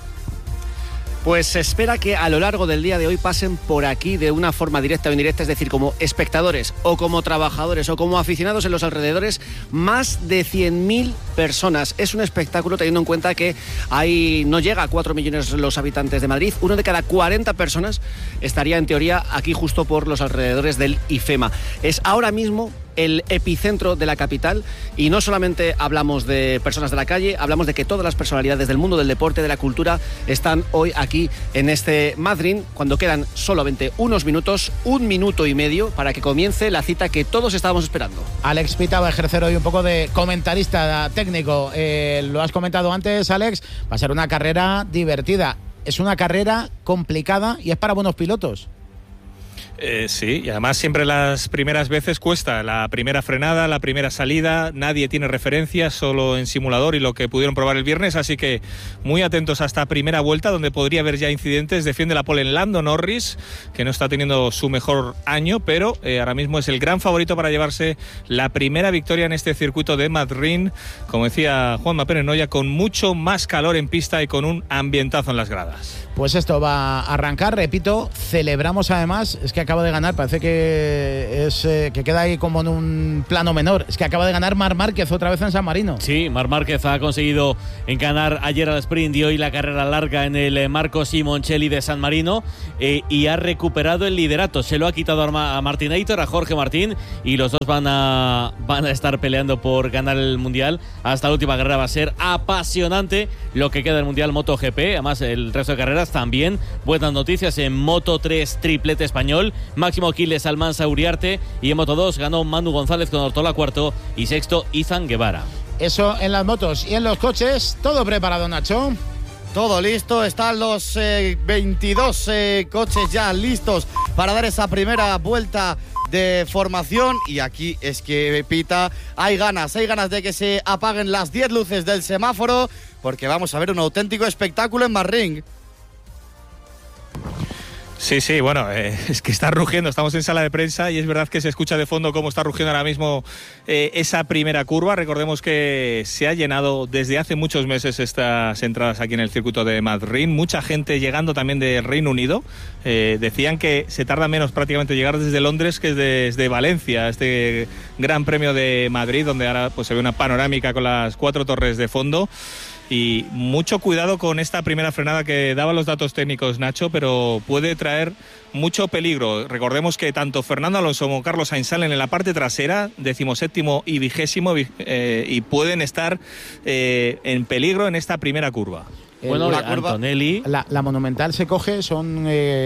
Pues se espera que a lo largo del día de hoy pasen por aquí de una forma directa o indirecta, es decir, como espectadores o como trabajadores o como aficionados en los alrededores, más de cien mil personas. Es un espectáculo teniendo en cuenta que hay, no llega a cuatro millones los habitantes de Madrid. Uno de cada cuarenta personas estaría en teoría aquí justo por los alrededores del IFEMA. Es ahora mismo el epicentro de la capital, y no solamente hablamos de personas de la calle, hablamos de que todas las personalidades del mundo del deporte, de la cultura, están hoy aquí en este Madrid, cuando quedan solamente unos minutos, un minuto y medio para que comience la cita que todos estábamos esperando. Alex Pita va a ejercer hoy un poco de comentarista técnico. Eh, lo has comentado antes, Alex, va a ser una carrera divertida. Es una carrera complicada y es para buenos pilotos. Eh, sí, y además siempre las primeras veces cuesta. La primera frenada, la primera salida, nadie tiene referencia, solo en simulador y lo que pudieron probar el viernes, así que muy atentos a esta primera vuelta donde podría haber ya incidentes. Defiende la pole en Lando Norris, que no está teniendo su mejor año, pero eh, ahora mismo es el gran favorito para llevarse la primera victoria en este circuito de Madrid, como decía Juanma Pérez Noya, con mucho más calor en pista y con un ambientazo en las gradas. Pues esto va a arrancar, repito, celebramos además, es que acaba de ganar, parece que es eh, que queda ahí como en un plano menor, es que acaba de ganar Marc Márquez otra vez en San Marino. Sí, Marc Márquez ha conseguido ganar ayer al sprint y hoy la carrera larga en el Marco Simoncelli de San Marino eh, y ha recuperado el liderato, se lo ha quitado a Martinator, a Jorge Martín, y los dos van a, van a estar peleando por ganar el Mundial. Hasta la última carrera va a ser apasionante lo que queda del Mundial MotoGP, además el resto de carreras también. Buenas noticias en Moto tres, triplete español, Máximo Quiles, Almansa, Uriarte, y en Moto dos ganó Manu González con Ortola cuarto y sexto Izan Guevara. Eso en las motos. Y en los coches, todo preparado, Nacho. Todo listo, están los eh, veintidós eh, coches ya listos para dar esa primera vuelta de formación, y aquí es que Pita, hay ganas, hay ganas de que se apaguen las diez luces del semáforo, porque vamos a ver un auténtico espectáculo en Bahrein. Sí, sí, bueno, eh, es que está rugiendo, estamos en sala de prensa y es verdad que se escucha de fondo cómo está rugiendo ahora mismo eh, esa primera curva. Recordemos que se ha llenado desde hace muchos meses estas entradas aquí en el circuito de Madrid, mucha gente llegando también del Reino Unido. Eh, decían que se tarda menos prácticamente llegar desde Londres que desde Valencia, este Gran Premio de Madrid, donde ahora pues se ve una panorámica con las cuatro torres de fondo. Y mucho cuidado con esta primera frenada que daba los datos técnicos, Nacho, pero puede traer mucho peligro. Recordemos que tanto Fernando Alonso como Carlos Sainz salen en la parte trasera, decimoséptimo y vigésimo, eh, y pueden estar eh, en peligro en esta primera curva. Bueno, la curva, Antonelli. La, la Monumental se coge, son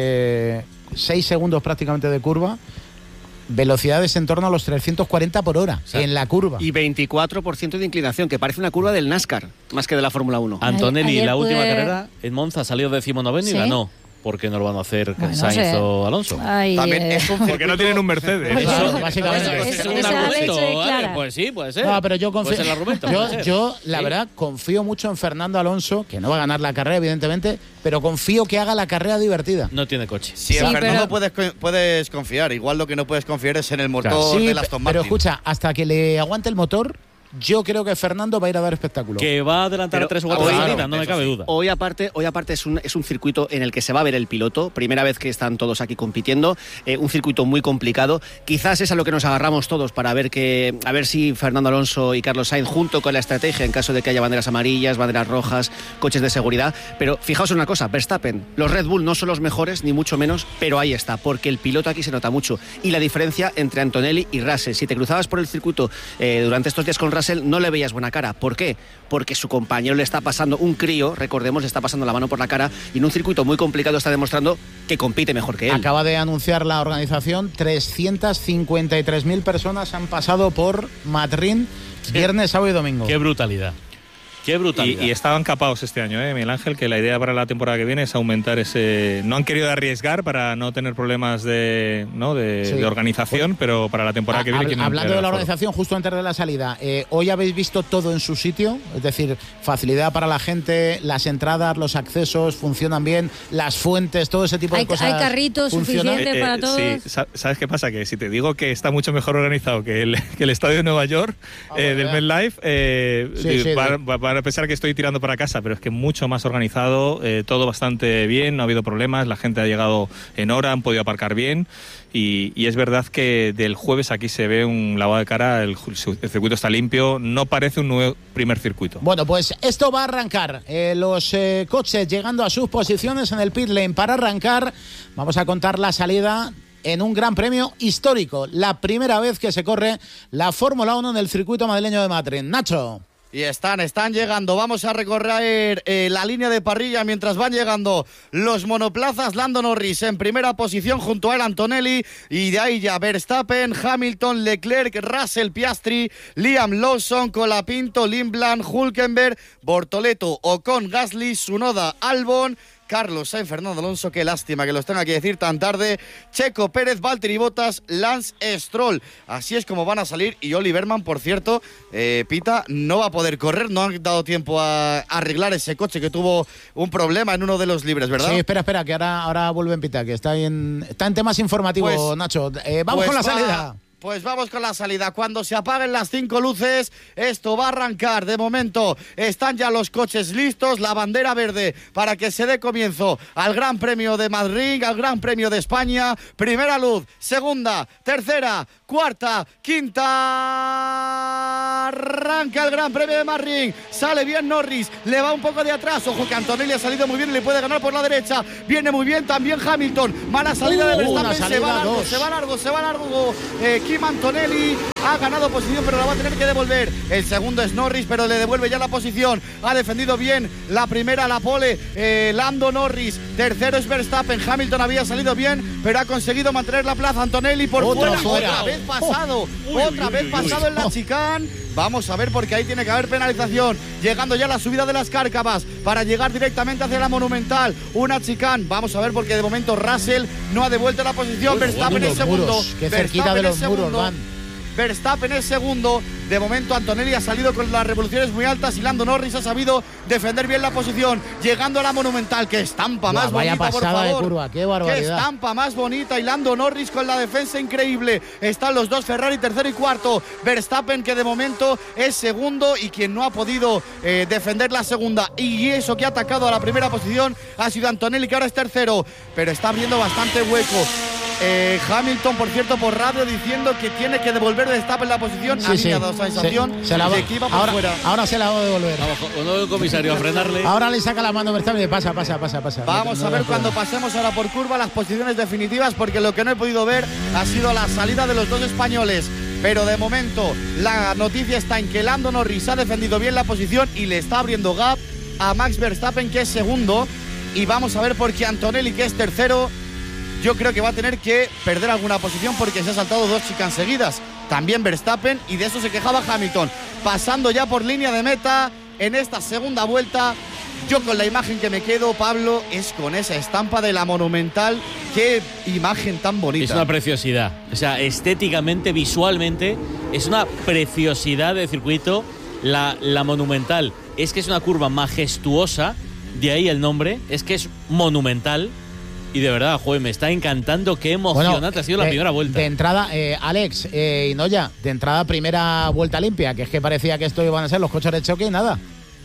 eh, seis segundos prácticamente de curva. Velocidades en torno a los trescientos cuarenta por hora, o sea, en la curva. Y veinticuatro por ciento de inclinación, que parece una curva del NASCAR, más que de la Fórmula uno. Antonelli, Ayer la última pude... carrera en Monza salió decimonoveno ¿Sí? y ganó. ¿Por qué no lo van a hacer bueno, Sainz sé. o Alonso? Ay, También eh. es un Porque no tienen un Mercedes. Eso, Eso, básicamente. eso, eso, un esa argumento, leche ¿vale? clara. Pues sí, puede ser. No, pero yo confío. Puede ser el argumento, puede yo, ser. yo, la Sí. verdad, confío mucho en Fernando Alonso, que no va a ganar la carrera, evidentemente, pero confío que haga la carrera divertida. No tiene coche. Sí, Sí, en Fernando pero- puedes, puedes confiar. Igual lo que no puedes confiar es en el motor Claro. Sí, del Aston pero Martin. escucha, hasta que le aguante el motor, yo creo que Fernando va a ir a dar espectáculo. Que va a adelantar Pero a tres o cuatro hoy- de salida, no me cabe duda. Hoy aparte, hoy aparte es un, es un circuito en el que se va a ver el piloto, primera vez que están todos aquí compitiendo, eh, un circuito muy complicado. Quizás es a lo que nos agarramos todos para ver que a ver si Fernando Alonso y Carlos Sainz, junto con la estrategia en caso de que haya banderas amarillas, banderas rojas, coches de seguridad. Pero fijaos en una cosa, Verstappen, los Red Bull no son los mejores, ni mucho menos, pero ahí está, porque el piloto aquí se nota mucho. Y la diferencia entre Antonelli y Russell, si te cruzabas por el circuito eh, durante estos días con Russell, no le veías buena cara. ¿Por qué? Porque su compañero le está pasando, un crío, recordemos, le está pasando la mano por la cara, y en un circuito muy complicado está demostrando que compite mejor que él. Acaba de anunciar la organización, trescientas cincuenta y tres mil personas han pasado por Madrid viernes, sábado y domingo. Qué brutalidad. Qué brutalidad. Y, y estaban capados este año, ¿eh, Miguel Ángel? Que la idea para la temporada que viene es aumentar ese... No han querido arriesgar para no tener problemas de, ¿no? de, Sí. de organización, pero para la temporada que viene... Hab- quieren Hablando ampliar de la el aforo. organización, justo antes de la salida, eh, hoy habéis visto todo en su sitio, es decir, facilidad para la gente, las entradas, los accesos funcionan bien, las fuentes, todo ese tipo Hay- de cosas. hay carritos funcionan. suficientes para todos. Sí, sa- ¿sabes qué pasa? Que si te digo que está mucho mejor organizado que el, que el estadio de Nueva York, Ah, eh, bueno, del ya. MetLife, eh, Sí, digo, sí, van, de- van- van a pensar que estoy tirando para casa, pero es que mucho más organizado, eh, todo bastante bien, no ha habido problemas, la gente ha llegado en hora, han podido aparcar bien. Y, y es verdad que del jueves aquí se ve un lavado de cara, el, ju- el circuito está limpio, no parece un nuevo primer circuito. Bueno, pues esto va a arrancar. Eh, los eh, coches llegando a sus posiciones en el pit lane para arrancar. Vamos a contar la salida en un gran premio histórico. La primera vez que se corre la Fórmula uno en el circuito madrileño de Madrid. Nacho. Y están, están llegando. Vamos a recorrer eh, la línea de parrilla mientras van llegando los monoplazas. Lando Norris en primera posición junto a el Antonelli. Y de ahí ya Verstappen, Hamilton, Leclerc, Russell, Piastri, Liam Lawson, Colapinto, Lindblad, Hülkenberg, Bortoleto, Ocon, Gasly, Tsunoda, Albon, Carlos Sainz, Fernando Alonso, qué lástima que los tenga que decir tan tarde, Checo Pérez, Valtteri Bottas, Lance Stroll. Así es como van a salir, y Oliver Mann, por cierto, eh, Pita, no va a poder correr, no han dado tiempo a arreglar ese coche que tuvo un problema en uno de los libres, ¿verdad? Sí, espera, espera, que ahora, ahora vuelve en Pita, que está en, está en temas informativos, Pues, Nacho. Eh, vamos pues con la va, salida. Pues vamos con la salida. Cuando se apaguen las cinco luces, esto va a arrancar. De momento están ya los coches listos, la bandera verde para que se dé comienzo al Gran Premio de Madrid, al Gran Premio de España. Primera luz, segunda, tercera, cuarta, quinta. Arranca el Gran Premio de Madrid. Sale bien Norris, le va un poco de atrás. Ojo que Antonelli ha salido muy bien y le puede ganar por la derecha. Viene muy bien también Hamilton. Mala salida de Uh, Verstappen. Se va largo, dos. se va largo, se va largo. Eh, Kim Antonelli ha ganado posición, pero la va a tener que devolver. El segundo es Norris, pero le devuelve ya la posición. Ha defendido bien la primera, la pole, eh, Lando Norris. Tercero es Verstappen. Hamilton había salido bien, pero ha conseguido mantener la plaza. Antonelli por Otro fuera. fuera. Otra vez pasado. Oh. Uy, Otra uy, vez uy, pasado uy. en la chicane. Vamos a ver, porque ahí tiene que haber penalización. Llegando ya a la subida de las Cárcavas para llegar directamente hacia la Monumental. Una chicane. Vamos a ver, porque de momento Russell no ha devuelto la posición. Uy, Verstappen uy, es los segundo. muros, qué cerquita de Verstappen los es segundo. muros van. Verstappen es segundo. De momento Antonelli ha salido con las revoluciones muy altas y Lando Norris ha sabido defender bien la posición. Llegando a la Monumental. Qué estampa Buah, más vaya bonita, por pasada de favor. curva, qué barbaridad. Qué estampa más bonita. Y Lando Norris con la defensa increíble. Están los dos Ferrari, tercero y cuarto. Verstappen, que de momento es segundo, y quien no ha podido eh, defender la segunda, y eso que ha atacado a la primera posición, ha sido Antonelli, que ahora es tercero. Pero está abriendo bastante hueco. Eh, Hamilton, por cierto, por radio diciendo que tiene que devolver Verstappen la posición. Sí, a mí sí. me ha dado esa sensación Se- se la va- de que iba por ahora, fuera. ahora se la va a devolver. Vamos, con el comisario a frenarle. Ahora le saca la mano a Verstappen y pasa, pasa, pasa, pasa. Vamos No- a no ver da cuando problema. pasemos ahora por curva las posiciones definitivas, porque lo que no he podido ver ha sido la salida de los dos españoles. Pero de momento la noticia está en que Lando Norris ha defendido bien la posición y le está abriendo gap a Max Verstappen, que es segundo. Y vamos a ver, porque Antonelli, que es tercero, yo creo que va a tener que perder alguna posición, porque se ha saltado dos chicanes seguidas. También Verstappen, y de eso se quejaba Hamilton. Pasando ya por línea de meta en esta segunda vuelta. Yo con la imagen que me quedo, Pablo, es con esa estampa de la Monumental. Qué imagen tan bonita. Es una preciosidad. O sea, estéticamente, visualmente, es una preciosidad de circuito. La, la Monumental es que es una curva majestuosa, de ahí el nombre, es que es monumental. Y de verdad, joder, me está encantando. Qué emocionante Bueno, ha sido la de- primera vuelta. De entrada, eh, Alex eh, y Noya, de entrada primera vuelta limpia, que es que parecía que esto iban a ser los coches de choque y nada.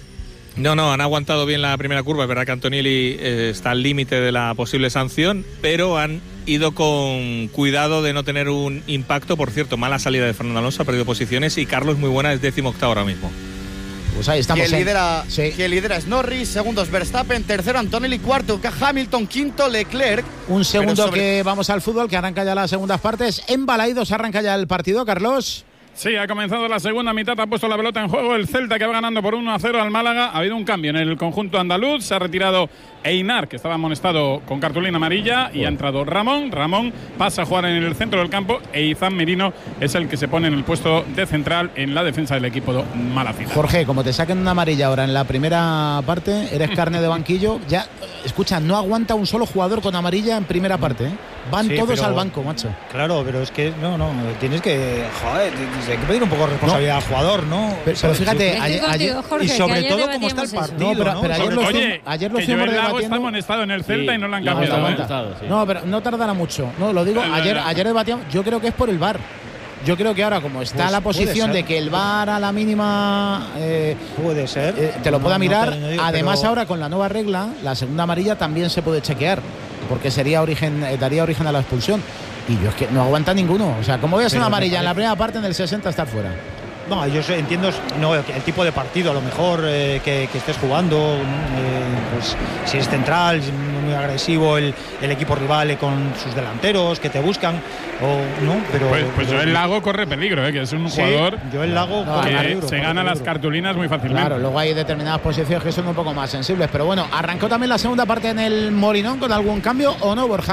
No, no, han aguantado bien la primera curva. Es verdad que Antonelli eh, está al límite de la posible sanción, pero han ido con cuidado de no tener un impacto. Por cierto, mala salida de Fernando Alonso, ha perdido posiciones, y Carlos, muy buena, es décimo octavo ahora mismo. Pues ahí estamos. Quien en- lidera, Sí. quien lidera es Norris, segundo es Verstappen, tercero Antonelli, cuarto Hamilton, quinto Leclerc. Un segundo Pero sobre- que vamos al fútbol, que arranca ya las segundas partes. En Balaidos arranca ya el partido, Carlos. Sí, ha comenzado la segunda mitad, ha puesto la pelota en juego el Celta, que va ganando por uno a cero al Málaga. Ha habido un cambio en el conjunto andaluz, se ha retirado Einar, que estaba amonestado con cartulina amarilla, y ha entrado Ramón. Ramón pasa a jugar en el centro del campo, e Izan Merino es el que se pone en el puesto de central en la defensa del equipo malacita. Jorge, como te saquen una amarilla ahora en la primera parte, eres carne de banquillo. Ya, escucha, no aguanta un solo jugador con amarilla en primera parte, ¿eh? Van Sí, todos pero- al banco, macho. Claro, pero es que no, no, tienes que, joder, hay que pedir un poco de responsabilidad al jugador, ¿no? Pero, pero fíjate, Estoy ayer, contigo, ayer- Jorge, y que sobre ayer todo cómo está el debatíamos eso. partido, No, pero- ¿no? pero ayer Sobre lo todo- fuimos- Oye, ayer lo que fuimos Joel Lago debatiendo. está amonestado en el Celta Sí, y no lo han no, cambiado. está ¿eh? amonestado, sí. No, pero no tardará mucho. No, lo digo, Eh, ayer, eh, ayer debatíamos, yo creo que es por el V A R. Yo creo que ahora, como está Pues la puede posición ser. de que el V A R a la mínima eh, Puede ser. eh, te lo No, pueda no mirar. te lo digo, Además, pero- ahora con la nueva regla, la segunda amarilla también se puede chequear, porque sería origen, eh, daría origen a la expulsión. Y yo es que no aguanta ninguno. O sea, ¿cómo voy a hacer Pero una me amarilla en la parece- primera parte, en el sesenta estar fuera? No, yo sé- entiendo no, el tipo de partido, a lo mejor eh, que, que estés jugando, eh, pues si es central, si es muy agresivo el, el equipo rival eh, con sus delanteros que te buscan, o no, pero. Pues, pues pero- Joel Lago corre peligro, ¿eh? Que es un Sí, jugador Joel Lago No, corre que peligro, se corre gana las peligro. cartulinas muy fácilmente. Claro, luego hay determinadas posiciones que son un poco más sensibles. Pero bueno, ¿arrancó también la segunda parte en el Molinón con algún cambio o no, Borja?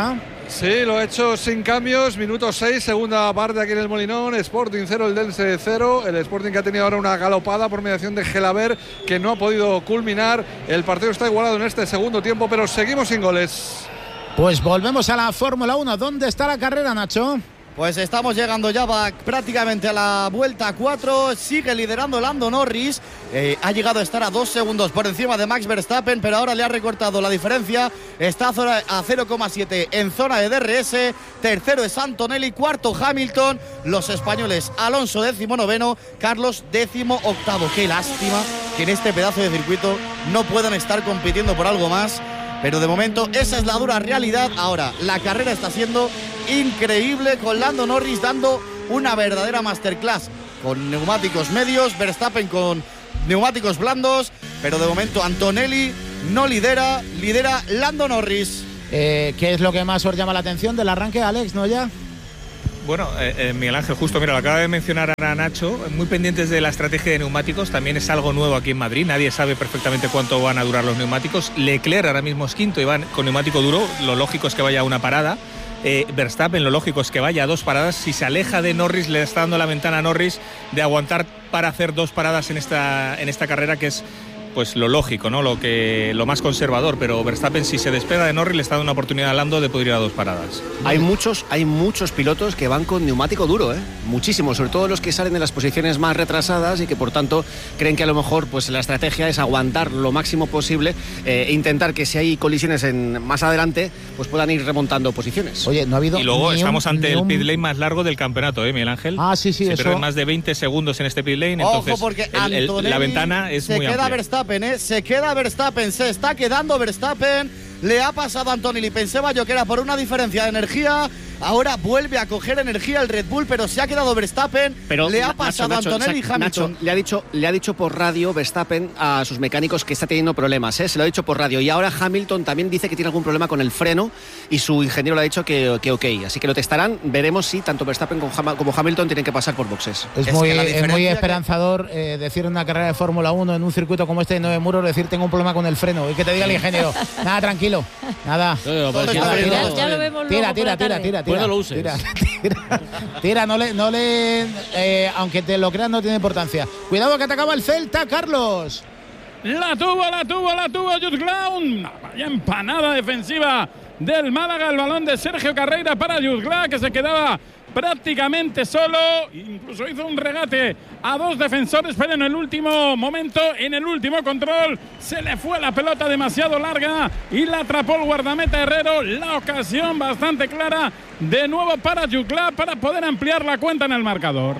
Sí, lo ha hecho sin cambios, minuto seis, segunda parte aquí en el Molinón, Sporting cero, el Dense cero, el Sporting que ha tenido ahora una galopada por mediación de Gelaber que no ha podido culminar, el partido está igualado en este segundo tiempo, pero seguimos sin goles. Pues volvemos a la Fórmula uno, ¿dónde está la carrera, Nacho? Pues estamos llegando ya va prácticamente a la vuelta cuatro, sigue liderando Lando Norris, eh, ha llegado a estar a dos segundos por encima de Max Verstappen, pero ahora le ha recortado la diferencia, está a cero coma siete en zona de D R S, tercero es Antonelli, cuarto Hamilton, los españoles Alonso décimo noveno, Carlos décimo octavo. Qué lástima que en este pedazo de circuito no puedan estar compitiendo por algo más. Pero de momento esa es la dura realidad. Ahora, la carrera está siendo increíble con Lando Norris dando una verdadera masterclass con neumáticos medios, Verstappen con neumáticos blandos, pero de momento Antonelli no lidera, lidera Lando Norris. Eh, ¿Qué es lo que más os llama la atención del arranque, Alex, no ya? Bueno, eh, eh, Miguel Ángel, justo, mira, lo acaba de mencionar a Nacho, muy pendientes de la estrategia de neumáticos, también es algo nuevo aquí en Madrid, nadie sabe perfectamente cuánto van a durar los neumáticos. Leclerc ahora mismo es quinto y van con neumático duro, lo lógico es que vaya a una parada. Eh, Verstappen, lo lógico es que vaya a dos paradas. Si se aleja de Norris, le está dando la ventana a Norris de aguantar para hacer dos paradas en esta, en esta carrera, que es pues lo lógico, ¿no? Lo que lo más conservador, pero Verstappen, si se despega de Norris, le está dando una oportunidad a Lando de poder ir a dos paradas. Hay muchos, hay muchos pilotos que van con neumático duro, ¿eh? Muchísimos, sobre todo los que salen de las posiciones más retrasadas y que por tanto creen que a lo mejor pues la estrategia es aguantar lo máximo posible eh, e intentar que si hay colisiones en, más adelante, pues puedan ir remontando posiciones. Oye, no ha habido. Y luego estamos un, ante el un... pit lane más largo del campeonato, ¿eh, Miguel Ángel? Ah, sí, sí, se eso. pierden más de veinte segundos en este pit lane, Ojo, entonces porque el, el, la ventana es se muy queda amplia. Verstappen, ¿eh? Se queda Verstappen, se está quedando Verstappen, le ha pasado a Antonelli, pensaba yo que era por una diferencia de energía. Ahora vuelve a coger energía el Red Bull, pero se ha quedado Verstappen. Pero le ha Nacho, pasado Nacho, a Antonelli y Hamilton. Nacho, le ha dicho, le ha dicho por radio Verstappen a sus mecánicos que está teniendo problemas, ¿eh? Se lo ha dicho por radio. Y ahora Hamilton también dice que tiene algún problema con el freno y su ingeniero le ha dicho que, que ok. Así que lo testarán. Veremos si tanto Verstappen como Hamilton tienen que pasar por boxes. Es, es, muy, es muy esperanzador que... eh, decir en una carrera de Fórmula uno en un circuito como este de nueve muros, decir tengo un problema con el freno y que te diga el ingeniero. Nada, tranquilo. Nada. No, no, ya, ya lo vemos tira, luego tira, tira, tira, tira. Pues no lo uses. Tira. Tira, tira, no le, no le eh, aunque te lo creas, no tiene importancia. Cuidado que atacaba el Celta, Carlos. La tuvo, la tuvo, la tuvo Jude Clown. Vaya empanada defensiva del Málaga. El balón de Sergio Carreira para Jude Clown, que se quedaba prácticamente solo, incluso hizo un regate a dos defensores, pero en el último momento, en el último control, se le fue la pelota demasiado larga y la atrapó el guardameta Herrero. La ocasión bastante clara de nuevo para Yuclá para poder ampliar la cuenta en el marcador.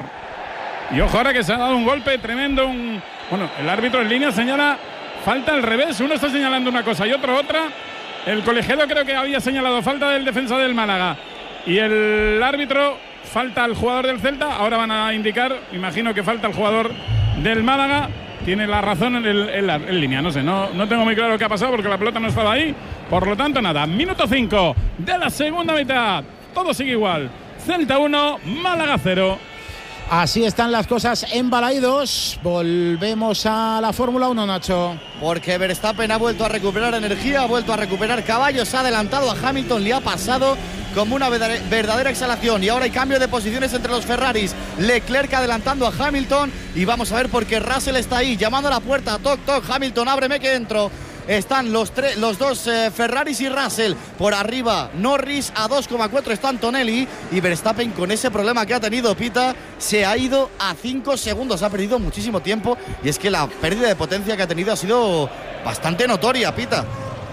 Y ojo ahora que se ha dado un golpe tremendo. Un, bueno, el árbitro en línea señala falta al revés. Uno está señalando una cosa y otro otra. El colegiado creo que había señalado falta del defensa del Málaga. Y el árbitro falta al jugador del Celta. Ahora van a indicar, imagino que falta al jugador del Málaga. Tiene la razón en, el, en, la, en línea, no sé, no, no tengo muy claro qué ha pasado porque la pelota no estaba ahí. Por lo tanto, nada. Minuto cinco de la segunda mitad. Todo sigue igual. Celta uno, Málaga cero. Así están las cosas en Balaidos. Volvemos a la Fórmula uno, Nacho. Porque Verstappen ha vuelto a recuperar energía, ha vuelto a recuperar caballos, ha adelantado a Hamilton, le ha pasado como una verdadera exhalación. Y ahora hay cambio de posiciones entre los Ferraris. Leclerc adelantando a Hamilton. Y vamos a ver por qué Russell está ahí, llamando a la puerta. Toc, toc, Hamilton, ábreme que entro. Están los, tres, los dos eh, Ferraris y Russell por arriba. Norris a dos coma cuatro está Antonelli. Y Verstappen, con ese problema que ha tenido Pita, se ha ido a cinco segundos. Ha perdido muchísimo tiempo. Y es que la pérdida de potencia que ha tenido ha sido bastante notoria, Pita.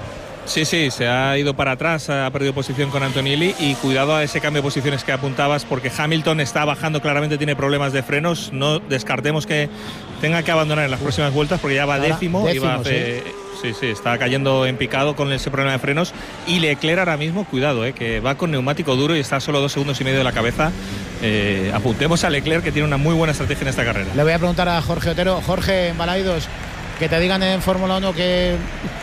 Sí, sí, se ha ido para atrás, ha perdido posición con Antonelli y cuidado a ese cambio de posiciones que apuntabas porque Hamilton está bajando, claramente tiene problemas de frenos, no descartemos que tenga que abandonar en las próximas vueltas porque ya va ahora, décimo, décimo y va a hacer, sí. sí, sí, está cayendo en picado con ese problema de frenos y Leclerc ahora mismo, cuidado, eh, que va con neumático duro y está solo dos segundos y medio de la cabeza. Eh, apuntemos a Leclerc que tiene una muy buena estrategia en esta carrera. Le voy a preguntar a Jorge Otero. Jorge, en Balaidos, que te digan en Fórmula uno que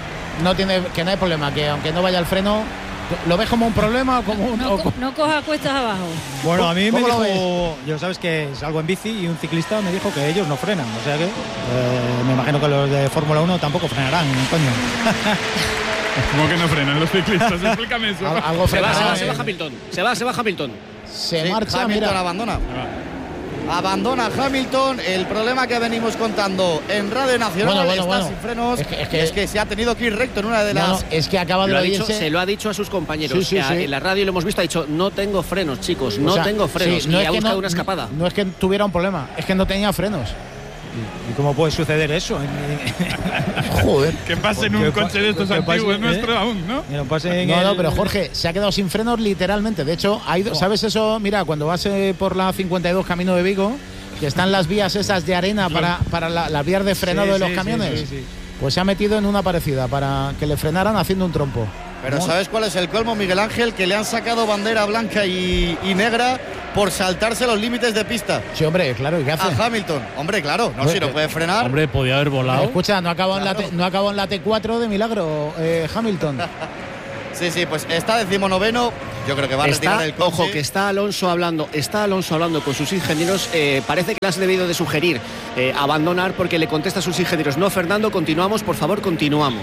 no tiene, que no hay problema, que aunque no vaya al freno, ¿lo ves como un problema o como un...? No, co no coja cuestas abajo. Bueno, a mí me dijo, yo sabes que salgo en bici y un ciclista me dijo que ellos no frenan, o sea que eh, me imagino que los de Fórmula uno tampoco frenarán, coño. ¿Cómo que no frenan los ciclistas? Explícame eso. Algo se va, se va, eh. se va Hamilton. Se va, se va Hamilton. Se Sí, marcha, Hamilton mira. abandona. Abandona Hamilton. El problema que venimos contando en Radio Nacional Bueno, bueno, está bueno. sin frenos. Es que- es que- es que se ha tenido que ir recto en una de No, las. no, es que acaba de Lo ha dicho, oírse. se lo ha dicho a sus compañeros. Sí, sí, que a- sí. En la radio lo hemos visto, ha dicho, no tengo frenos, chicos, no O sea, tengo frenos. sí, no y es ha que buscado no- una escapada. No es que tuviera un problema, es que no tenía frenos. ¿Y cómo puede suceder eso? Joder. Que pase en un Que pa- coche de estos que pase, antiguos ¿eh? nuestro aún, ¿no? Que no pase en No, no, el- pero Jorge, se ha quedado sin frenos literalmente. De hecho, ha ido, ¿sabes eso? Mira, cuando vas eh, por la cincuenta y dos camino de Vigo, que están las vías esas de arena para, para la- las vías de frenado Sí, de los sí, camiones, sí, sí, sí. pues se ha metido en una parecida para que le frenaran haciendo un trompo. Pero ¿No? ¿sabes cuál es el colmo, Miguel Ángel? Que le han sacado bandera blanca y, y negra por saltarse los límites de pista. Sí, hombre, claro, ¿y qué hace? A Hamilton. Hombre, claro, no, Hombre, si no puede frenar. Hombre, podía haber volado. Escucha, no acabó, en la Claro. T- no acabó en la T cuatro de milagro, eh, Hamilton. Sí, sí, pues está decimonoveno. Yo creo que va a Está, retirar el coche. ojo, que está Alonso hablando, está Alonso hablando con sus ingenieros. eh, parece que le has debido de sugerir eh, abandonar porque le contesta a sus ingenieros. No, Fernando, continuamos, por favor, continuamos.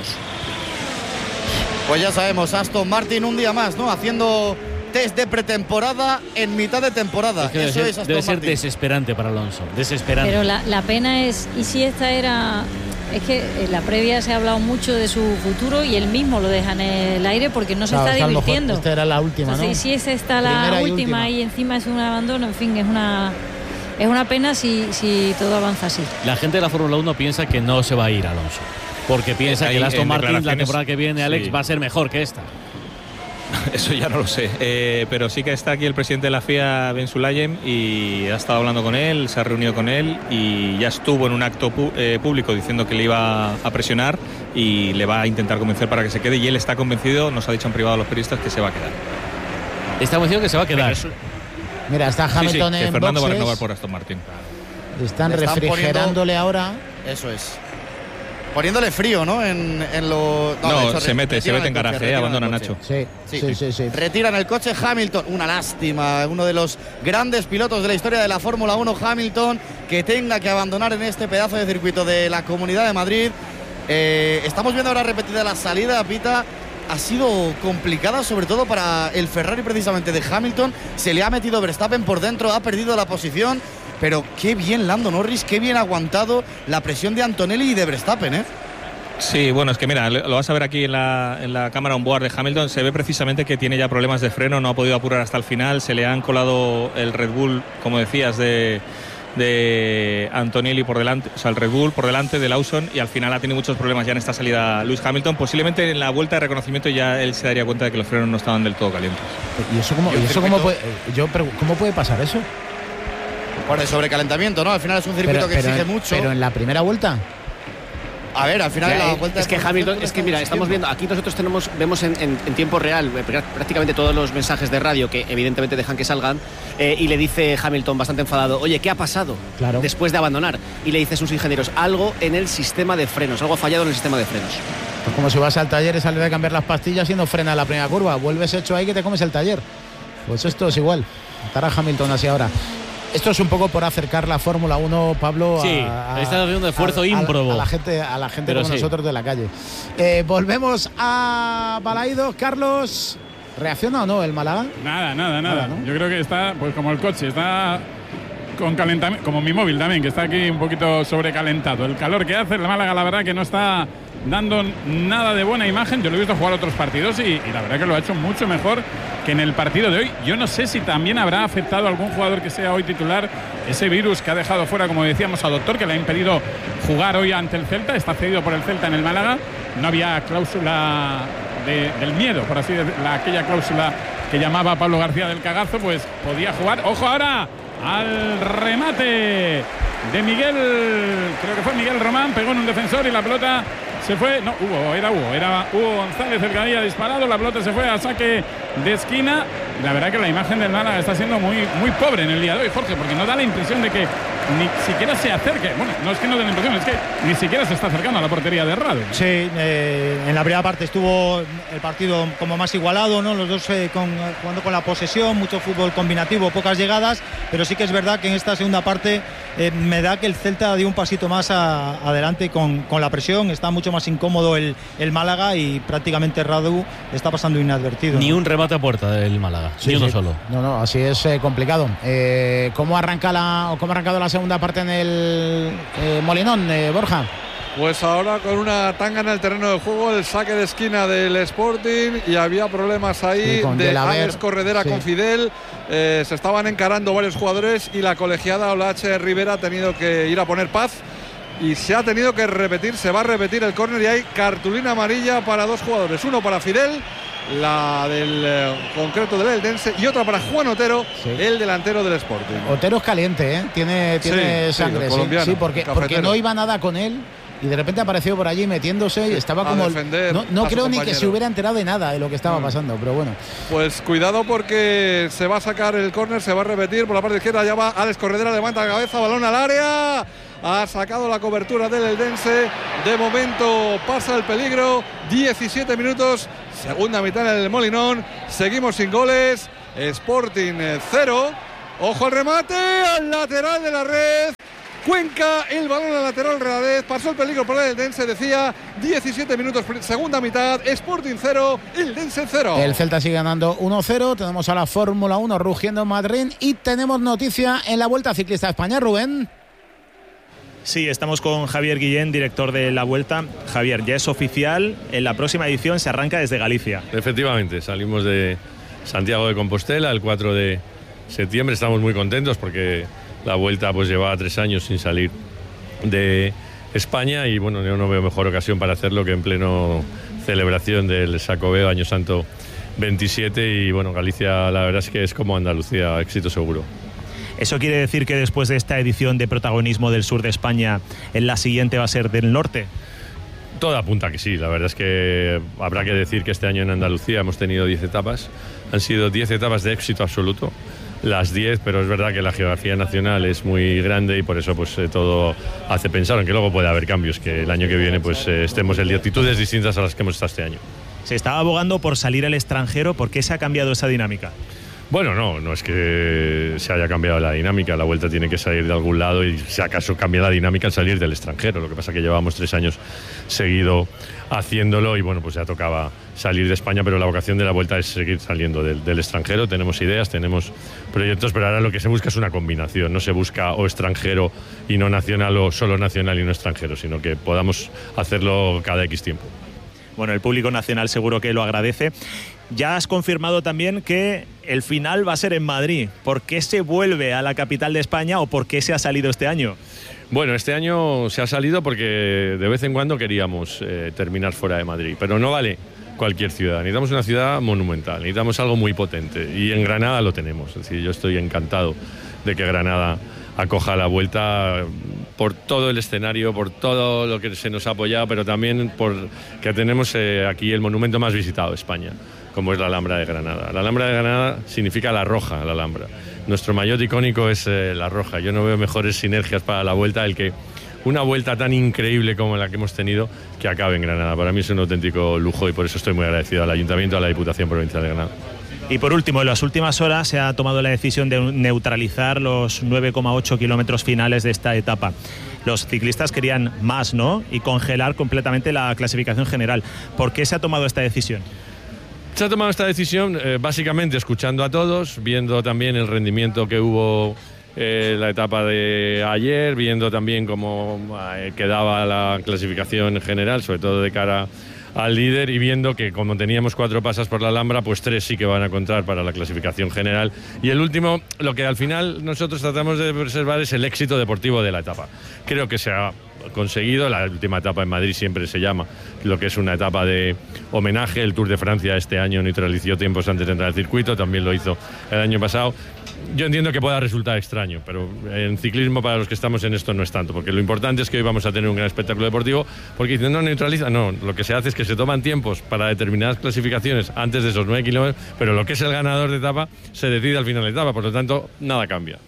Pues ya sabemos, Aston Martin un día más, ¿no? Haciendo test de pretemporada en mitad de temporada. Es que debe Eso ser, es Aston debe ser Martin. desesperante para Alonso. Desesperante. Pero la, la pena es, ¿y si esta era...? Es que en la previa se ha hablado mucho de su futuro y él mismo lo deja en el aire porque no se Claro, está es que a lo mejor divirtiendo. esta era la última, Entonces, ¿no? si es esta la Primera y última, última. y encima es un abandono, en fin, es una es una pena si, si todo avanza así. La gente de la Fórmula uno piensa que no se va a ir Alonso. Porque piensa Ahí, que el Aston en Martin la declaraciones, temporada que viene, Alex, sí. va a ser mejor que esta. Eso ya no lo sé, eh, pero sí que está aquí el presidente de la F I A, Ben Sulayem, y ha estado hablando con él, se ha reunido con él y ya estuvo en un acto pu- eh, público diciendo que le iba a presionar y le va a intentar convencer para que se quede, y él está convencido, nos ha dicho en privado a los periodistas, que se va a quedar. Está convencido que se va a quedar. Mira, está Sí, sí, Hamilton que en Fernando va a boxes. renovar por Aston Martin. Están Le están refrigerándole poniendo- ahora. Eso es. Poniéndole frío, ¿no? En, en lo. No, de hecho, se re- mete, se retiran mete en el coche, garaje, retiran abandona el Nacho. coche. Sí, sí, sí, sí. Retiran el coche Hamilton. Una lástima. Uno de los grandes pilotos de la historia de la Fórmula uno, Hamilton, que tenga que abandonar en este pedazo de circuito de la Comunidad de Madrid. Eh, estamos viendo ahora repetida la salida, Pita. Ha sido complicada, sobre todo para el Ferrari precisamente de Hamilton. Se le ha metido Verstappen por dentro, ha perdido la posición. Pero qué bien Lando Norris, qué bien ha aguantado la presión de Antonelli y de Verstappen, ¿eh? Sí, bueno, es que mira, lo vas a ver aquí en la, en la cámara on board de Hamilton, se ve precisamente que tiene ya problemas de freno, no ha podido apurar hasta el final, se le han colado el Red Bull, como decías, de, de Antonelli por delante, o sea, el Red Bull por delante de Lawson, y al final ha tenido muchos problemas ya en esta salida Lewis Hamilton. Posiblemente en la vuelta de reconocimiento ya él se daría cuenta de que los frenos no estaban del todo calientes. ¿Y eso cómo, Y un y eso cómo circuito- puede, yo, pero ¿cómo puede pasar eso? Por el sobrecalentamiento, ¿no? Al final es un circuito Pero, que pero- exige mucho. pero en la primera vuelta. A ver, al final Ya, la eh, vuelta es de que Hamilton, es que mira, estamos viendo, aquí nosotros tenemos, vemos en, en- en tiempo real eh, prá- prácticamente todos los mensajes de radio que evidentemente dejan que salgan, eh, y le dice Hamilton bastante enfadado, oye, ¿qué ha pasado Claro. después de abandonar? Y le dice a sus ingenieros, algo en el sistema de frenos, algo ha fallado en el sistema de frenos. Pues como si vas al taller y sales de cambiar las pastillas y no frena la primera curva. Vuelves hecho ahí que te comes el taller. Pues esto es igual. Estará Hamilton así ahora. Esto es un poco por acercar la Fórmula uno, Pablo, Sí, a, a- está haciendo un esfuerzo a- a- ímprobo. a la gente, a la gente Pero como sí. nosotros de la calle. Eh, volvemos a Balaidos. Carlos, ¿reacciona o no el Málaga? Nada, nada, nada. Nada, ¿no? Yo creo que está, pues como el coche, está con calentamiento, como mi móvil también, que está aquí un poquito sobrecalentado. El calor que hace el Málaga, la verdad que no está dando nada de buena imagen. Yo lo he visto jugar otros partidos y, y la verdad que lo ha hecho mucho mejor que en el partido de hoy. Yo no sé si también habrá afectado a algún jugador que sea hoy titular ese virus que ha dejado fuera, como decíamos, a Doctor, que le ha impedido jugar hoy ante el Celta. Está cedido por el Celta en el Málaga. No había cláusula de- del miedo, por así decirlo, la- aquella cláusula que llamaba Pablo García del cagazo, pues podía jugar. ¡Ojo ahora! Al remate de Miguel, creo que fue Miguel Román, pegó en un defensor y la pelota se fue, no, Hugo, era Hugo, era Hugo González el que había disparado, la pelota se fue a saque de esquina. La verdad que la imagen del Málaga está siendo muy, muy pobre en el día de hoy, Jorge, porque no da la impresión de que ni siquiera se acerque. Bueno, no es que no dé la impresión, es que ni siquiera se está acercando a la portería de Rado. Sí, eh, en la primera parte estuvo el partido como más igualado, ¿no? Los dos eh, con, jugando con la posesión, mucho fútbol combinativo, pocas llegadas, pero sí que es verdad que en esta segunda parte eh, me da que el Celta dio un pasito más a, adelante con, con la presión, está mucho más incómodo el, el Málaga y prácticamente Radu está pasando inadvertido. Ni ¿no? un remate a puerta del Málaga, Sí, ni uno sí. solo. No, no, así es eh, complicado. Eh, ¿Cómo arranca la, o cómo ha arrancado la segunda parte en el eh, Molinón, eh, Borja? Pues ahora con una tanga en el terreno de juego, el saque de esquina del Sporting y había problemas ahí Sí, con de Delaver, Alex Corredera sí. con Fidel. Eh, se estaban encarando varios jugadores y la colegiada Olache Rivera ha tenido que ir a poner paz y se ha tenido que repetir, se va a repetir el córner y hay cartulina amarilla para dos jugadores, uno para Fidel, la del eh, concreto del Eldense, y otra para Juan Otero, Sí. el delantero del Sporting. Otero es caliente, ¿eh? Tiene, tiene Sí, sí, sangre, el sí, colombiano, sí, porque, cafetero. porque no iba nada con él y de repente apareció por allí metiéndose y estaba a como... defender no no a su creo ni que compañero. se hubiera enterado de nada de lo que estaba pasando, pero bueno. Pues cuidado porque se va a sacar el córner, se va a repetir por la parte izquierda, ya va Alex Corredera, levanta la cabeza, balón al área, ha sacado la cobertura del Eldense, de momento pasa el peligro, diecisiete minutos, segunda mitad en el Molinón, seguimos sin goles, Sporting cero, ojo al remate, al lateral de la red. Cuenca, el balón al lateral de la red, pasó el peligro por el Eldense, decía, diecisiete minutos, segunda mitad, Sporting cero, Eldense cero. El Celta sigue ganando uno cero, tenemos a la Fórmula uno rugiendo en Madrid y tenemos noticia en la Vuelta Ciclista a España, Rubén. Sí, estamos con Javier Guillén, director de la Vuelta. Javier, ya es oficial, en la próxima edición se arranca desde Galicia. Efectivamente, salimos de Santiago de Compostela el cuatro de septiembre, estamos muy contentos porque la Vuelta pues llevaba tres años sin salir de España y bueno, yo no veo mejor ocasión para hacerlo que en pleno celebración del Xacobeo Año Santo veintisiete y bueno, Galicia la verdad es que es como Andalucía, éxito seguro. ¿Eso quiere decir que después de esta edición de protagonismo del sur de España, en la siguiente va a ser del norte? Todo apunta que sí, la verdad es que habrá que decir que este año en Andalucía hemos tenido diez etapas, han sido diez etapas de éxito absoluto, las diez, pero es verdad que la geografía nacional es muy grande y por eso pues eh, todo hace pensar, aunque luego puede haber cambios, que el año que viene pues eh, estemos en altitudes distintas a las que hemos estado este año. Se estaba abogando por salir al extranjero, ¿por qué se ha cambiado esa dinámica? Bueno, no, no es que se haya cambiado la dinámica, la Vuelta tiene que salir de algún lado y si acaso cambia la dinámica al salir del extranjero, lo que pasa es que llevamos tres años seguido haciéndolo y bueno, pues ya tocaba salir de España, pero la vocación de la Vuelta es seguir saliendo del, del extranjero, tenemos ideas, tenemos proyectos, pero ahora lo que se busca es una combinación, no se busca o extranjero y no nacional o solo nacional y no extranjero, sino que podamos hacerlo cada X tiempo. Bueno, el público nacional seguro que lo agradece. Ya has confirmado también que el final va a ser en Madrid. ¿Por qué se vuelve a la capital de España o por qué se ha salido este año? Bueno, este año se ha salido porque de vez en cuando queríamos eh, terminar fuera de Madrid, pero no vale cualquier ciudad. Necesitamos una ciudad monumental, necesitamos algo muy potente y en Granada lo tenemos. Es decir, yo estoy encantado de que Granada acoja la Vuelta por todo el escenario, por todo lo que se nos ha apoyado, pero también por que tenemos eh, aquí el monumento más visitado de España, como es la Alhambra de Granada. La Alhambra de Granada significa la roja, la Alhambra. Nuestro maillot icónico es eh, la roja. Yo no veo mejores sinergias para la Vuelta el que una Vuelta tan increíble como la que hemos tenido que acabe en Granada. Para mí es un auténtico lujo y por eso estoy muy agradecido al Ayuntamiento, a la Diputación Provincial de Granada. Y por último, en las últimas horas se ha tomado la decisión de neutralizar los nueve coma ocho kilómetros finales de esta etapa. Los ciclistas querían más, ¿no? Y congelar completamente la clasificación general. ¿Por qué se ha tomado esta decisión? Se ha tomado esta decisión eh, básicamente escuchando a todos, viendo también el rendimiento que hubo eh, la etapa de ayer, viendo también cómo eh, quedaba la clasificación en general, sobre todo de cara al líder y viendo que como teníamos cuatro pasas por la Alhambra, pues tres sí que van a contar para la clasificación general. Y el último, lo que al final nosotros tratamos de preservar es el éxito deportivo de la etapa. Creo que se ha conseguido, la última etapa en Madrid siempre se llama lo que es una etapa de homenaje. El Tour de Francia este año neutralizó tiempos antes de entrar al circuito, también lo hizo el año pasado. Yo entiendo que pueda resultar extraño, pero en ciclismo para los que estamos en esto no es tanto, porque lo importante es que hoy vamos a tener un gran espectáculo deportivo, porque dicen no neutraliza, no, lo que se hace es que se toman tiempos para determinadas clasificaciones antes de esos nueve kilómetros, pero lo que es el ganador de etapa se decide al final de etapa, por lo tanto nada cambia.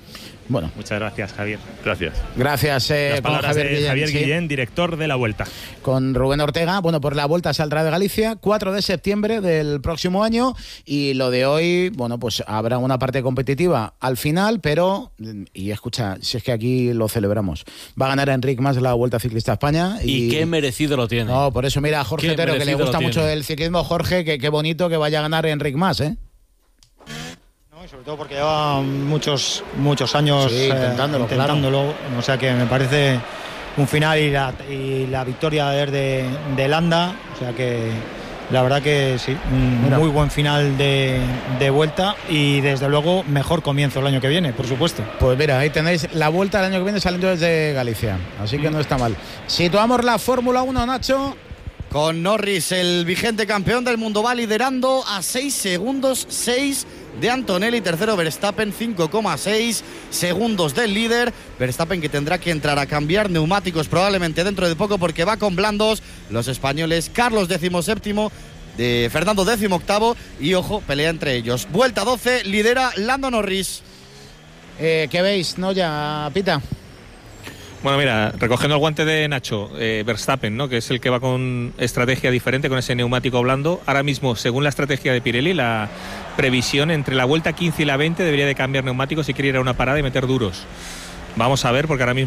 Bueno, muchas gracias, Javier. Gracias. Gracias, eh, Las palabras con Javier de Guillén, Javier sí. Guillén, director de la Vuelta. Con Rubén Ortega, bueno, por la Vuelta saldrá de Galicia, cuatro de septiembre del próximo año, y lo de hoy, bueno, pues habrá una parte competitiva al final, pero, y escucha, si es que aquí lo celebramos, va a ganar Enric Mas la Vuelta Ciclista a España. Y, y qué merecido lo tiene. No, por eso mira a Jorge Otero, que le gusta mucho el ciclismo. Jorge, que qué bonito que vaya a ganar Enric Mas, ¿eh? Sobre todo porque lleva muchos muchos años sí, intentándolo, eh, intentándolo claro. O sea que me parece un final y la, y la victoria de, de Landa, o sea que la verdad que sí, un Mira. muy buen final de, de Vuelta y desde luego mejor comienzo el año que viene, por supuesto. Pues mira, ahí tenéis la Vuelta el año que viene saliendo desde Galicia, así que no está mal. Situamos la Fórmula uno, Nacho. Con Norris, el vigente campeón del mundo, va liderando a seis segundos, seis de Antonelli, tercero Verstappen, cinco coma seis segundos del líder. Verstappen que tendrá que entrar a cambiar neumáticos probablemente dentro de poco porque va con blandos. Los españoles, Carlos decimoséptimo, de Fernando décimo octavo y ojo, pelea entre ellos. Vuelta doce, lidera Lando Norris. Eh, ¿Qué veis, no ya, Pita? Bueno, mira, recogiendo el guante de Nacho, eh, Verstappen, ¿no? Que es el que va con estrategia diferente, con ese neumático blando. Ahora mismo, según la estrategia de Pirelli, la previsión entre la vuelta quince y la veinte debería de cambiar neumáticos si quiere ir a una parada y meter duros. Vamos a ver, porque ahora mismo